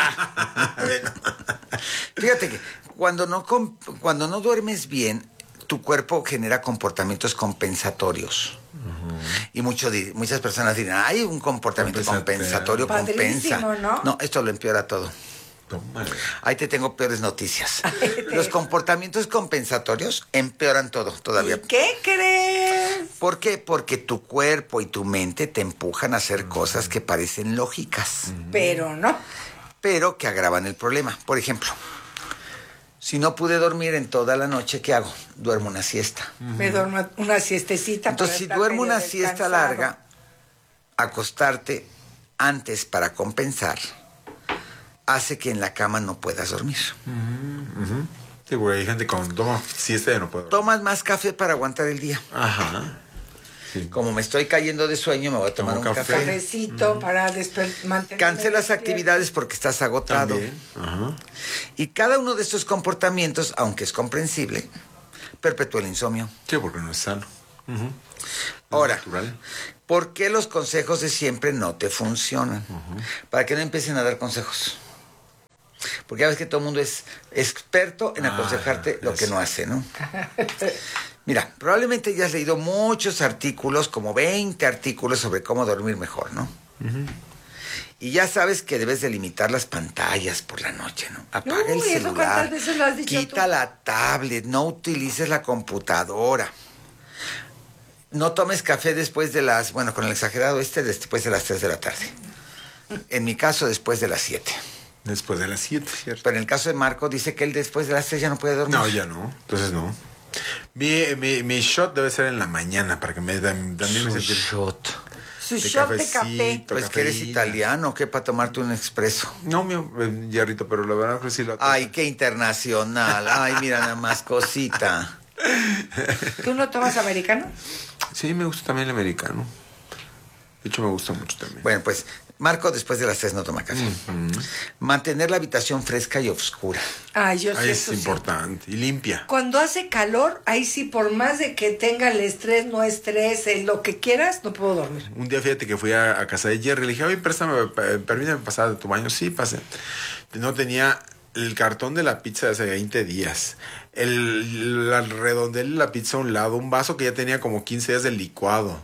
Fíjate que cuando no cuando no duermes bien, tu cuerpo genera comportamientos compensatorios. Uh-huh. Y mucho, muchas personas dirán, hay un comportamiento compensatorio, compensa. ¿no? No, esto lo empeora todo. Tómale. Ahí te tengo peores noticias. Los comportamientos compensatorios empeoran todo todavía. ¿Y qué crees? ¿Por qué? Porque tu cuerpo y tu mente te empujan a hacer cosas que parecen lógicas. Pero no. Pero que agravan el problema. Por ejemplo, si no pude dormir en toda la noche, ¿qué hago? Duermo una siesta. Me duermo una siestecita. Entonces, si duermo una siesta larga, acostarte antes para compensar hace que en la cama no puedas dormir. Uh-huh, uh-huh. Sí, porque hay gente que cuando toma siesta ya no puede. Tomas más café para aguantar el día. Ajá. Sí. Como me estoy cayendo de sueño, me voy a tomar Tomo un café. café. Cafecito uh-huh. para mantener. Cancelas actividades porque estás agotado. Uh-huh. Y cada uno de estos comportamientos, aunque es comprensible, perpetúa el insomnio. Sí, porque no es sano. Uh-huh. Ahora, natural. ¿Por qué los consejos de siempre no te funcionan? Uh-huh. Para que no empiecen a dar consejos. Porque ya ves que todo el mundo es experto en aconsejarte ah, lo que no hace, ¿no? Mira, probablemente ya has leído muchos artículos, como veinte artículos sobre cómo dormir mejor, ¿no? Uh-huh. Y ya sabes que debes de limitar las pantallas por la noche, ¿no? Apaga Uy, el celular, veces lo has dicho quita tú? la tablet, no utilices la computadora. No tomes café después de las, bueno, con el exagerado este, después de las tres de la tarde. En mi caso, después de las siete. Después de las siete, ¿cierto? Pero en el caso de Marco, dice que él después de las tres ya no puede dormir. No, ya no. Entonces no. Mi, mi, mi shot debe ser en la mañana para que me también Su me shot. Su de shot de café. Pues cafeína. Que eres italiano, ¿qué? Para tomarte un expreso. No, mi eh, Yarrito, pero la verdad que sí lo... Ay, qué internacional. Ay, mira nada más, cosita. ¿Tú no tomas americano? Sí, me gusta también el americano. De hecho, me gusta mucho también. Bueno, pues Marco después de las tres no toma café. Uh-huh. Mantener la habitación fresca y oscura. Ah, yo sé. Ahí es importante. Sí. Y limpia. Cuando hace calor, ahí sí, por más de que tenga el estrés, no estrés, lo que quieras, no puedo dormir. Un día, fíjate que fui a, a casa de Jerry. Le dije, oye, préstame, permítame pasar de tu baño. Sí, pase. No tenía el cartón de la pizza de hace veinte días. El, el redondel de la pizza a un lado. Un vaso que ya tenía como quince días de licuado.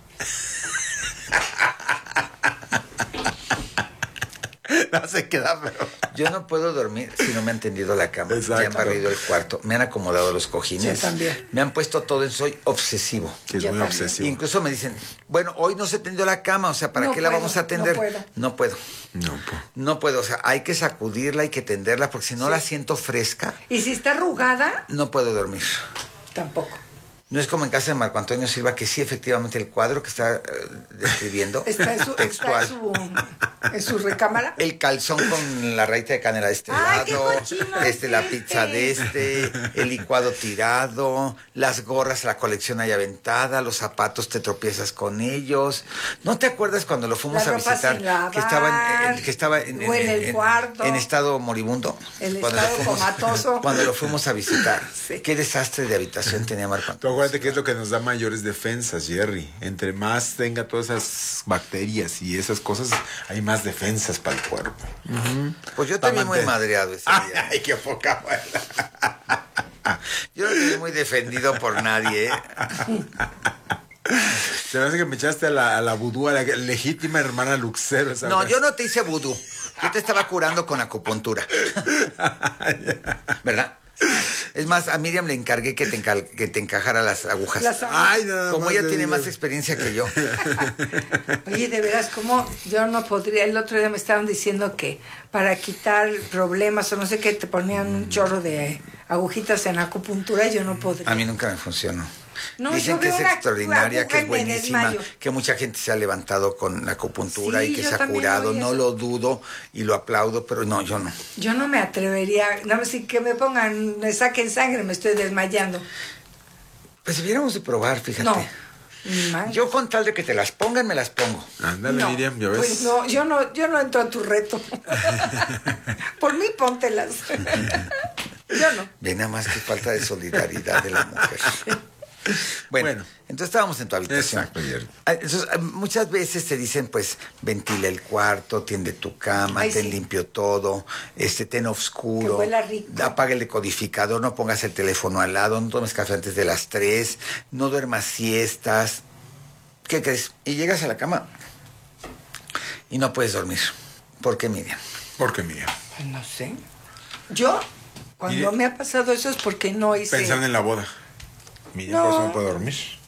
No se queda, pero... Yo no puedo dormir si no me han tendido la cama. Exacto. Me han barrido el cuarto, me han acomodado los cojines. Yo también. Me han puesto todo en soy obsesivo. Que es Yo muy también. obsesivo. Incluso me dicen, bueno, hoy no se tendió la cama, o sea, ¿para No qué puedo, la vamos a atender? no puedo. No puedo. No, pues. No puedo, o sea, hay que sacudirla, hay que tenderla, porque si no Sí. la siento fresca, Y si está arrugada, no puedo dormir. tampoco. No es como en casa de Marco Antonio Silva, que sí, efectivamente, el cuadro que está eh, describiendo, Está en su, está en su, en su recámara. el calzón con la raíz de canela de este Ay, qué lado, cochino este, es la este. pizza de este, el licuado tirado, las gorras, la colección ahí aventada, los zapatos te tropiezas con ellos. ¿No te acuerdas cuando lo fuimos La a ropa visitar? sin lavar, que estaba en, que estaba en, en, o en el en- cuarto. en estado moribundo. El Cuando estado lo fuimos- comatoso. Cuando lo fuimos a visitar. Sí. Qué desastre de habitación tenía Marco Tú Antonio. acuérdate que es lo que nos da mayores defensas, Jerry. Entre más tenga todas esas bacterias y esas cosas, hay más defensas para el cuerpo. Uh-huh. Pues yo también muy madreado ese día. Ay, qué poca buena. Yo no estoy muy defendido por nadie, ¿eh? Se me hace que me echaste a la, a la vudú, a la legítima hermana Luxero. ¿sabes? No, yo no te hice vudú. Yo te estaba curando con acupuntura. ¿Verdad? Es más, a Miriam le encargué que te, encal- que te encajara las agujas. Las agujas. Ay, nada Como más ella de tiene Dios. más experiencia que yo. Oye, de veras, ¿cómo? Yo no podría. El otro día me estaban diciendo que para quitar problemas o no sé qué, te ponían un chorro de agujitas en acupuntura y yo no podría. A mí nunca me funcionó. No, Dicen yo que veo es una extraordinaria, aguja que es y me buenísima, desmayo. que mucha gente se ha levantado con la acupuntura Sí, y que yo se ha también curado. oí No eso. lo dudo y lo aplaudo, pero no, yo no. Yo no me atrevería. Nada más si que me pongan, me saquen sangre, me estoy desmayando. Pues debiéramos de probar, fíjate. No. Ni más. Yo con tal de que te las pongan, me las pongo. Ándale, No, Miriam, ya ves. pues no, yo no, yo no entro a tu reto. Por mí, póntelas. Yo no. Ve nada más que falta de solidaridad de la mujer. Bueno, Bueno. entonces estábamos en tu habitación. Exacto, Jerry. Ah, entonces, ah, muchas veces te dicen, pues, ventila el cuarto, tiende tu cama, Ay, ten sí. limpio todo, este, ten oscuro, Que huela rico. apaga el decodificador, no pongas el teléfono al lado, no tomes café antes de las tres, no duermas siestas. ¿Qué crees? Y llegas a la cama y no puedes dormir. ¿Por qué, Miriam? ¿Por qué, Miriam? Pues no sé. Yo, cuando Mire. me ha pasado eso es porque no hice... Pensando en la boda. Miriam, No. por eso no puede dormir.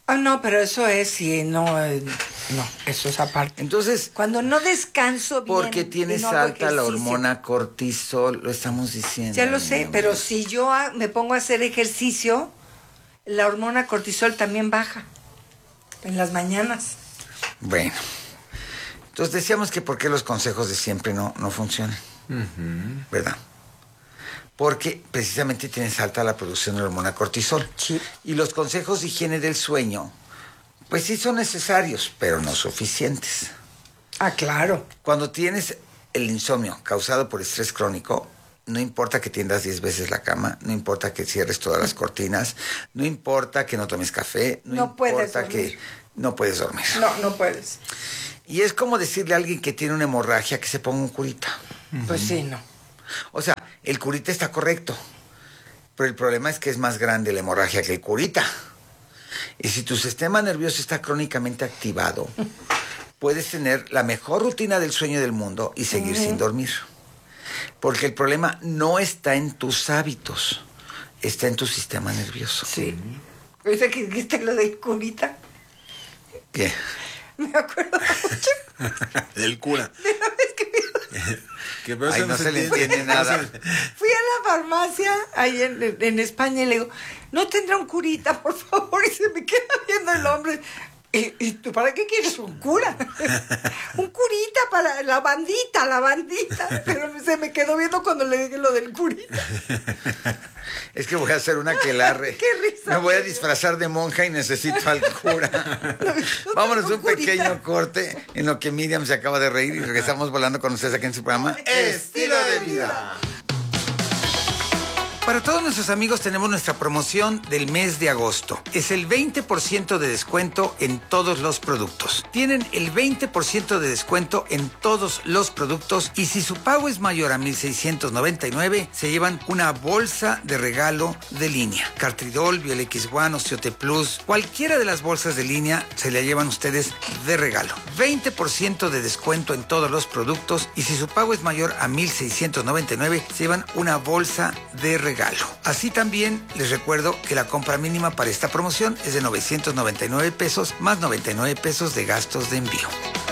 Ah, no, pero eso es, sí, no, eh, no, eso es aparte. Entonces, cuando no descanso bien. Porque tienes no alta la hormona cortisol, lo estamos diciendo. Ya lo sé, pero si yo a, me pongo a hacer ejercicio, la hormona cortisol también baja en las mañanas. Bueno, entonces decíamos que por qué los consejos de siempre no, no funcionan, uh-huh. ¿verdad? Porque precisamente tienes alta la producción de la hormona cortisol. Sí. Y los consejos de higiene del sueño, pues sí son necesarios, pero no suficientes. Ah, claro. Cuando tienes el insomnio causado por estrés crónico, no importa que tiendas diez veces la cama, no importa que cierres todas las cortinas, no importa que no tomes café, no, no puedes importa dormir. que no puedes dormir. No, no puedes. Y es como decirle a alguien que tiene una hemorragia que se ponga un curita. Pues sí, no. O sea, el curita está correcto, pero el problema es que es más grande la hemorragia que el curita. Y si tu sistema nervioso está crónicamente activado, puedes tener la mejor rutina del sueño del mundo y seguir uh-huh. sin dormir. Porque el problema no está en tus hábitos, está en tu sistema nervioso. Sí. ¿Viste que dijiste lo del curita? ¿Qué? Me acuerdo mucho. Del cura. De la vez que que Ay, no, no se, se le entiende nada. Fui a la farmacia ahí en, en España y le digo, ¿no tendrá un curita, por favor? Y se me queda viendo el hombre. ¿Y, y tú para qué quieres un cura? Un curita para la bandita, la bandita. Pero se me quedó viendo cuando le dije lo del curita. Es que voy a hacer una aquelarre. ¡Qué risa! Me voy a disfrazar de monja y necesito al cura. No, no Vámonos a un curita. pequeño corte en lo que Miriam se acaba de reír y regresamos volando con ustedes aquí en su programa Estilo de Vida. Para todos nuestros amigos tenemos nuestra promoción del mes de agosto. Es el veinte por ciento de descuento en todos los productos. Tienen el veinte por ciento de descuento en todos los productos y si su pago es mayor a mil seiscientos noventa y nueve, se llevan una bolsa de regalo de línea. Cartridol, Biolex One, Osteote Plus, cualquiera de las bolsas de línea se la llevan ustedes de regalo. veinte por ciento de descuento en todos los productos y si su pago es mayor a mil seiscientos noventa y nueve, se llevan una bolsa de regalo. Así también les recuerdo que la compra mínima para esta promoción es de novecientos noventa y nueve pesos más noventa y nueve pesos de gastos de envío.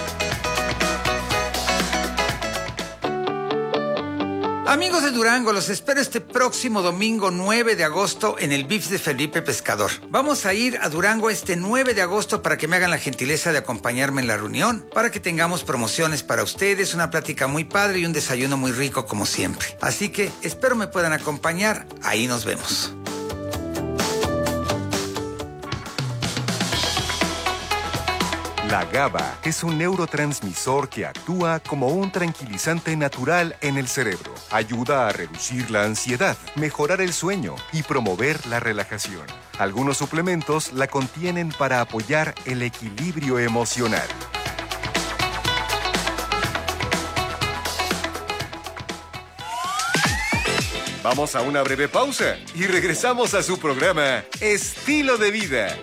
Amigos de Durango, los espero este próximo domingo nueve de agosto en el V I P S de Felipe Pescador. Vamos a ir a Durango este nueve de agosto para que me hagan la gentileza de acompañarme en la reunión, para que tengamos promociones para ustedes, una plática muy padre y un desayuno muy rico como siempre. Así que espero me puedan acompañar, ahí nos vemos. La GABA es un neurotransmisor que actúa como un tranquilizante natural en el cerebro. Ayuda a reducir la ansiedad, mejorar el sueño y promover la relajación. Algunos suplementos la contienen para apoyar el equilibrio emocional. Vamos a una breve pausa y regresamos a su programa Estilo de Vida.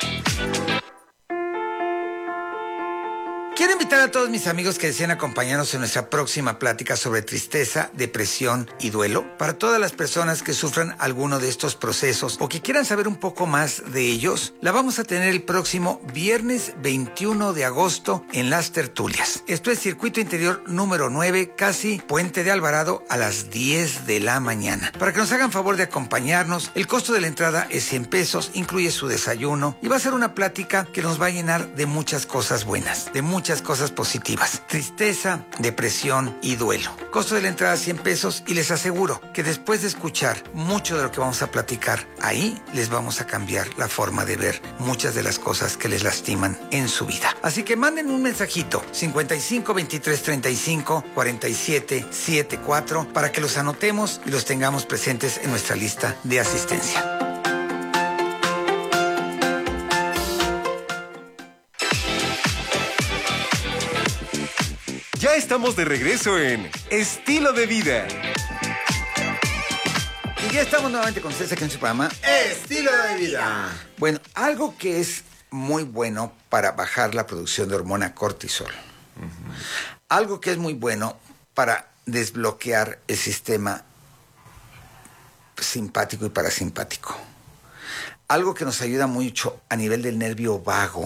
Quiero invitar a todos mis amigos que deseen acompañarnos en nuestra próxima plática sobre tristeza, depresión y duelo. Para todas las personas que sufran alguno de estos procesos o que quieran saber un poco más de ellos, la vamos a tener el próximo viernes veintiuno de agosto en Las Tertulias. Esto es Circuito Interior número nueve, casi Puente de Alvarado, a las diez de la mañana. Para que nos hagan favor de acompañarnos, el costo de la entrada es cien pesos, incluye su desayuno y va a ser una plática que nos va a llenar de muchas cosas buenas, de muchas cosas positivas. Tristeza, depresión y duelo. Costo de la entrada cien pesos y les aseguro que después de escuchar mucho de lo que vamos a platicar ahí, les vamos a cambiar la forma de ver muchas de las cosas que les lastiman en su vida. Así que manden un mensajito cincuenta y cinco, veintitrés, treinta y cinco, cuarenta y siete, setenta y cuatro para que los anotemos y los tengamos presentes en nuestra lista de asistencia. Ya estamos de regreso en Estilo de Vida. Y ya estamos nuevamente con ustedes aquí en su programa Estilo de Vida. Bueno, algo que es muy bueno para bajar la producción de hormona cortisol. Uh-huh. Algo que es muy bueno para desbloquear el sistema simpático y parasimpático. Algo que nos ayuda mucho a nivel del nervio vago.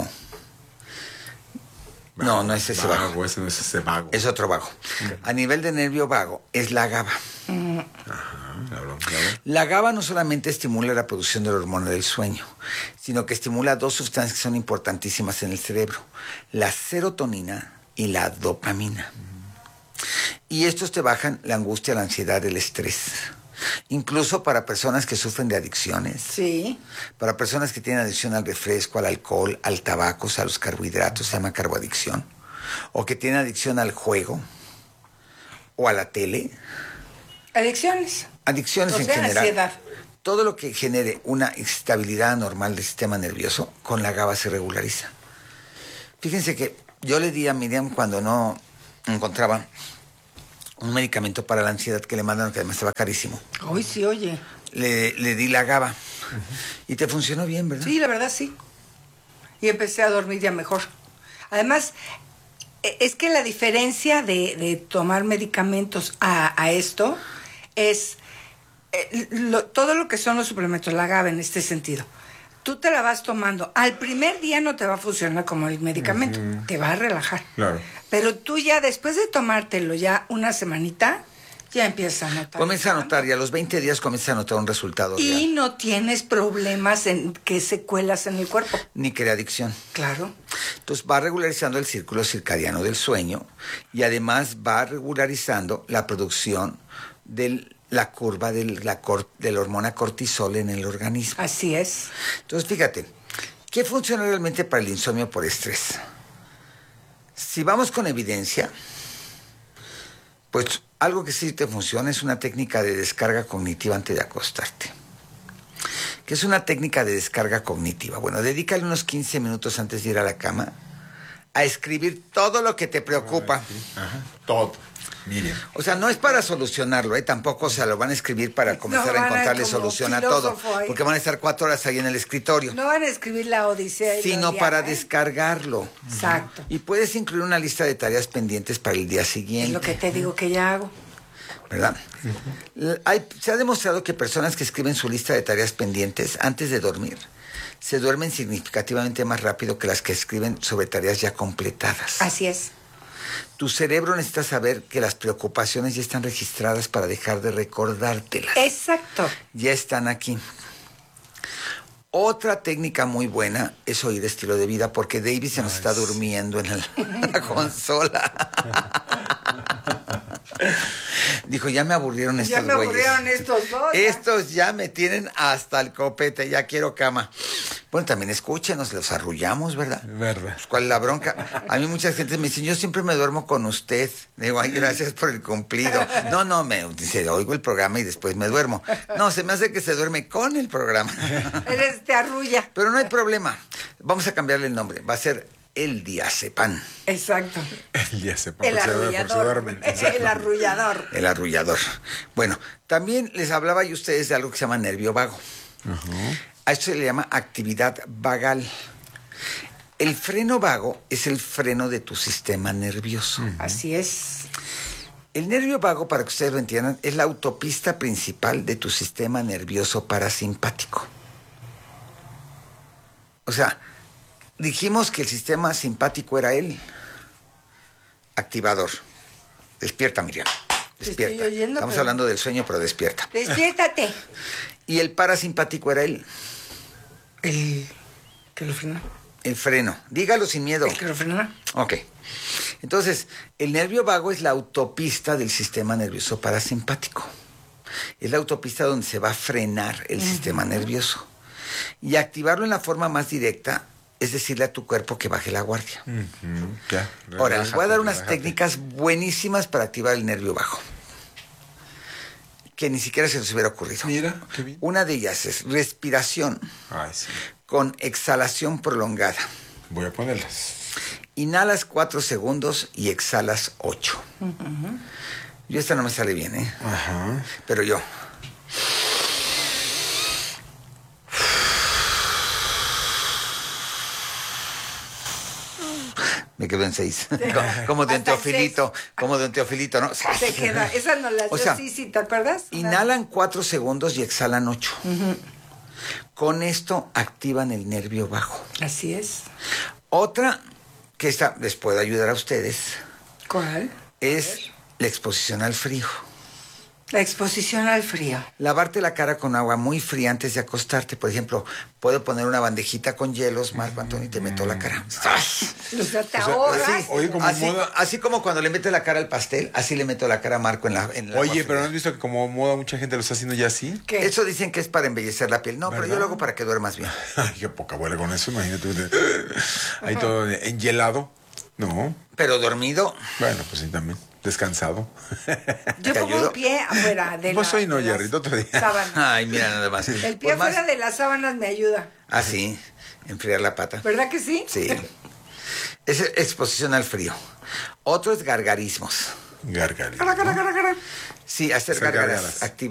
vago no, no es ese vago. vago. Ese no es ese vago. Es otro vago. Okay. A nivel de nervio vago es la GABA. Mm. Ajá, claro, claro. La GABA no solamente estimula la producción de la hormona del sueño, sino que estimula dos sustancias que son importantísimas en el cerebro, la serotonina y la dopamina. Mm. Y estos te bajan la angustia, la ansiedad, el estrés. Incluso para personas que sufren de adicciones. Sí. Para personas que tienen adicción al refresco, al alcohol, al tabaco, a los carbohidratos, se llama carboadicción. O que tienen adicción al juego o a la tele. Adicciones. Adicciones o en sea, general. Ansiedad. Todo lo que genere una estabilidad anormal del sistema nervioso, con la GABA se regulariza. Fíjense que yo le di a Miriam cuando no encontraba un medicamento para la ansiedad que le mandaron, que además estaba carísimo. Hoy sí, oye. Le, le di la GABA. Uh-huh. Y te funcionó bien, ¿verdad? Sí, la verdad sí. Y empecé a dormir ya mejor. Además, es que la diferencia de, de tomar medicamentos a, a esto es eh, lo, todo lo que son los suplementos, la GABA en este sentido. Tú te la vas tomando. Al primer día no te va a funcionar como el medicamento. Uh-huh. Te va a relajar. Claro. Pero tú ya después de tomártelo ya una semanita, ya empiezas a notar. Comienza a notar y a los veinte días comienza a notar un resultado y real. no tienes problemas en que secuelas en el cuerpo. Ni crea adicción. Claro. Entonces va regularizando el círculo circadiano del sueño y además va regularizando la producción de la curva de la, cor, de la hormona cortisol en el organismo. Así es. Entonces fíjate, ¿qué funciona realmente para el insomnio por estrés? Si vamos con evidencia, pues algo que sí te funciona es una técnica de descarga cognitiva antes de acostarte. ¿Qué es una técnica de descarga cognitiva? Bueno, dedícale unos quince minutos antes de ir a la cama a escribir todo lo que te preocupa. Ajá, todo. Miriam. O sea, no es para solucionarlo, ¿eh? Tampoco se lo van a escribir para comenzar no, a encontrarle a solución a todo. Ahí. Porque van a estar cuatro horas ahí en el escritorio. No van a escribir la odisea. Sino día, para ¿eh? descargarlo. Exacto. Y puedes incluir una lista de tareas pendientes para el día siguiente. Es lo que te digo que ya hago. ¿Verdad? Uh-huh. Hay, se ha demostrado que personas que escriben su lista de tareas pendientes antes de dormir se duermen significativamente más rápido que las que escriben sobre tareas ya completadas. Así es. Tu cerebro necesita saber que las preocupaciones ya están registradas para dejar de recordártelas. Exacto. Ya están aquí. Otra técnica muy buena es oír estilo de vida, porque David se nos nice. está durmiendo en la, la consola. Dijo, ya me aburrieron estos güeyes. Ya me güeyes. aburrieron estos dos. ¿Ya? Estos ya me tienen hasta el copete, ya quiero cama. Bueno, también escúchenos, los arrullamos, ¿verdad? Verdad. Pues, ¿cuál es la bronca? A mí mucha gente me dice, yo siempre me duermo con usted. Digo, ay, gracias por el cumplido. No, no, me dice, oigo el programa y después me duermo. No, se me hace que se duerme con el programa. Eres te arrulla. Pero no hay problema. Vamos a cambiarle el nombre. Va a ser el diazepam. Exacto. El diazepam. El arrullador. El arrullador. El arrullador. Bueno, también les hablaba yo a ustedes de algo que se llama nervio vago. Uh-huh. A esto se le llama actividad vagal. El freno vago es el freno de tu sistema nervioso. Uh-huh. Así es. El nervio vago, para que ustedes lo entiendan, es la autopista principal de tu sistema nervioso parasimpático. O sea, dijimos que el sistema simpático era el activador. Despierta, Miriam. Despierta. Oyendo, Estamos pero... hablando del sueño, pero despierta. Despiértate. Y el parasimpático era el... El... ¿Que lo frena? El freno. Dígalo sin miedo. ¿El que lo frena? Ok. Entonces, el nervio vago es la autopista del sistema nervioso parasimpático. Es la autopista donde se va a frenar el uh-huh. sistema nervioso. Y activarlo en la forma más directa es decirle a tu cuerpo que baje la guardia. Uh-huh. Ya, Ahora, les voy a dar unas relájate. técnicas buenísimas para activar el nervio vago, que ni siquiera se les hubiera ocurrido. Mira, qué bien. Una de ellas es respiración Ay, sí. con exhalación prolongada. Voy a ponerlas. Inhalas cuatro segundos y exhalas ocho. Uh-huh. Yo esta no me sale bien, ¿eh? Ajá. Pero yo... Me quedo en seis. Como de un teofilito, como de un teofilito, ¿no? Se queda, esa no la o sea, sí, sí, ¿te acuerdas? Inhalan cuatro segundos y exhalan ocho. Uh-huh. Con esto activan el nervio vago. Así es. Otra que esta les puede ayudar a ustedes. ¿Cuál? Es la exposición al frío. La exposición al frío. Lavarte la cara con agua muy fría antes de acostarte. Por ejemplo, puedo poner una bandejita con hielos, Marco Antonio, y te meto la cara. O sea, te O sea, ahogas. así, Oye, como así, moda- así como cuando le metes la cara al pastel, así le meto la cara a Marco en la en el Oye, agua pero ¿no fría. has visto que como moda mucha gente lo está haciendo ya así? ¿Qué? Eso dicen que es para embellecer la piel. No, pero yo ¿Verdad? lo hago para que duermas bien. Ay, qué poca abuela con eso, imagínate. Ahí todo enhielado. No. Pero dormido. Bueno, pues sí, también. Descansado. Yo ¿Te pongo ayudo? el pie afuera de Vos la, hoy no, de las Jerry, otro día. sábanas. Ay, mira nada más. El pie Por más- afuera de las sábanas me ayuda. Ah, sí. Enfriar la pata. ¿Verdad que sí? Sí. Es exposición al frío. Otro es gargarismos. Gargarismo. Cara, cara, cara, cara. Sí, hacer Hacer gárgaras gárgaras. activas.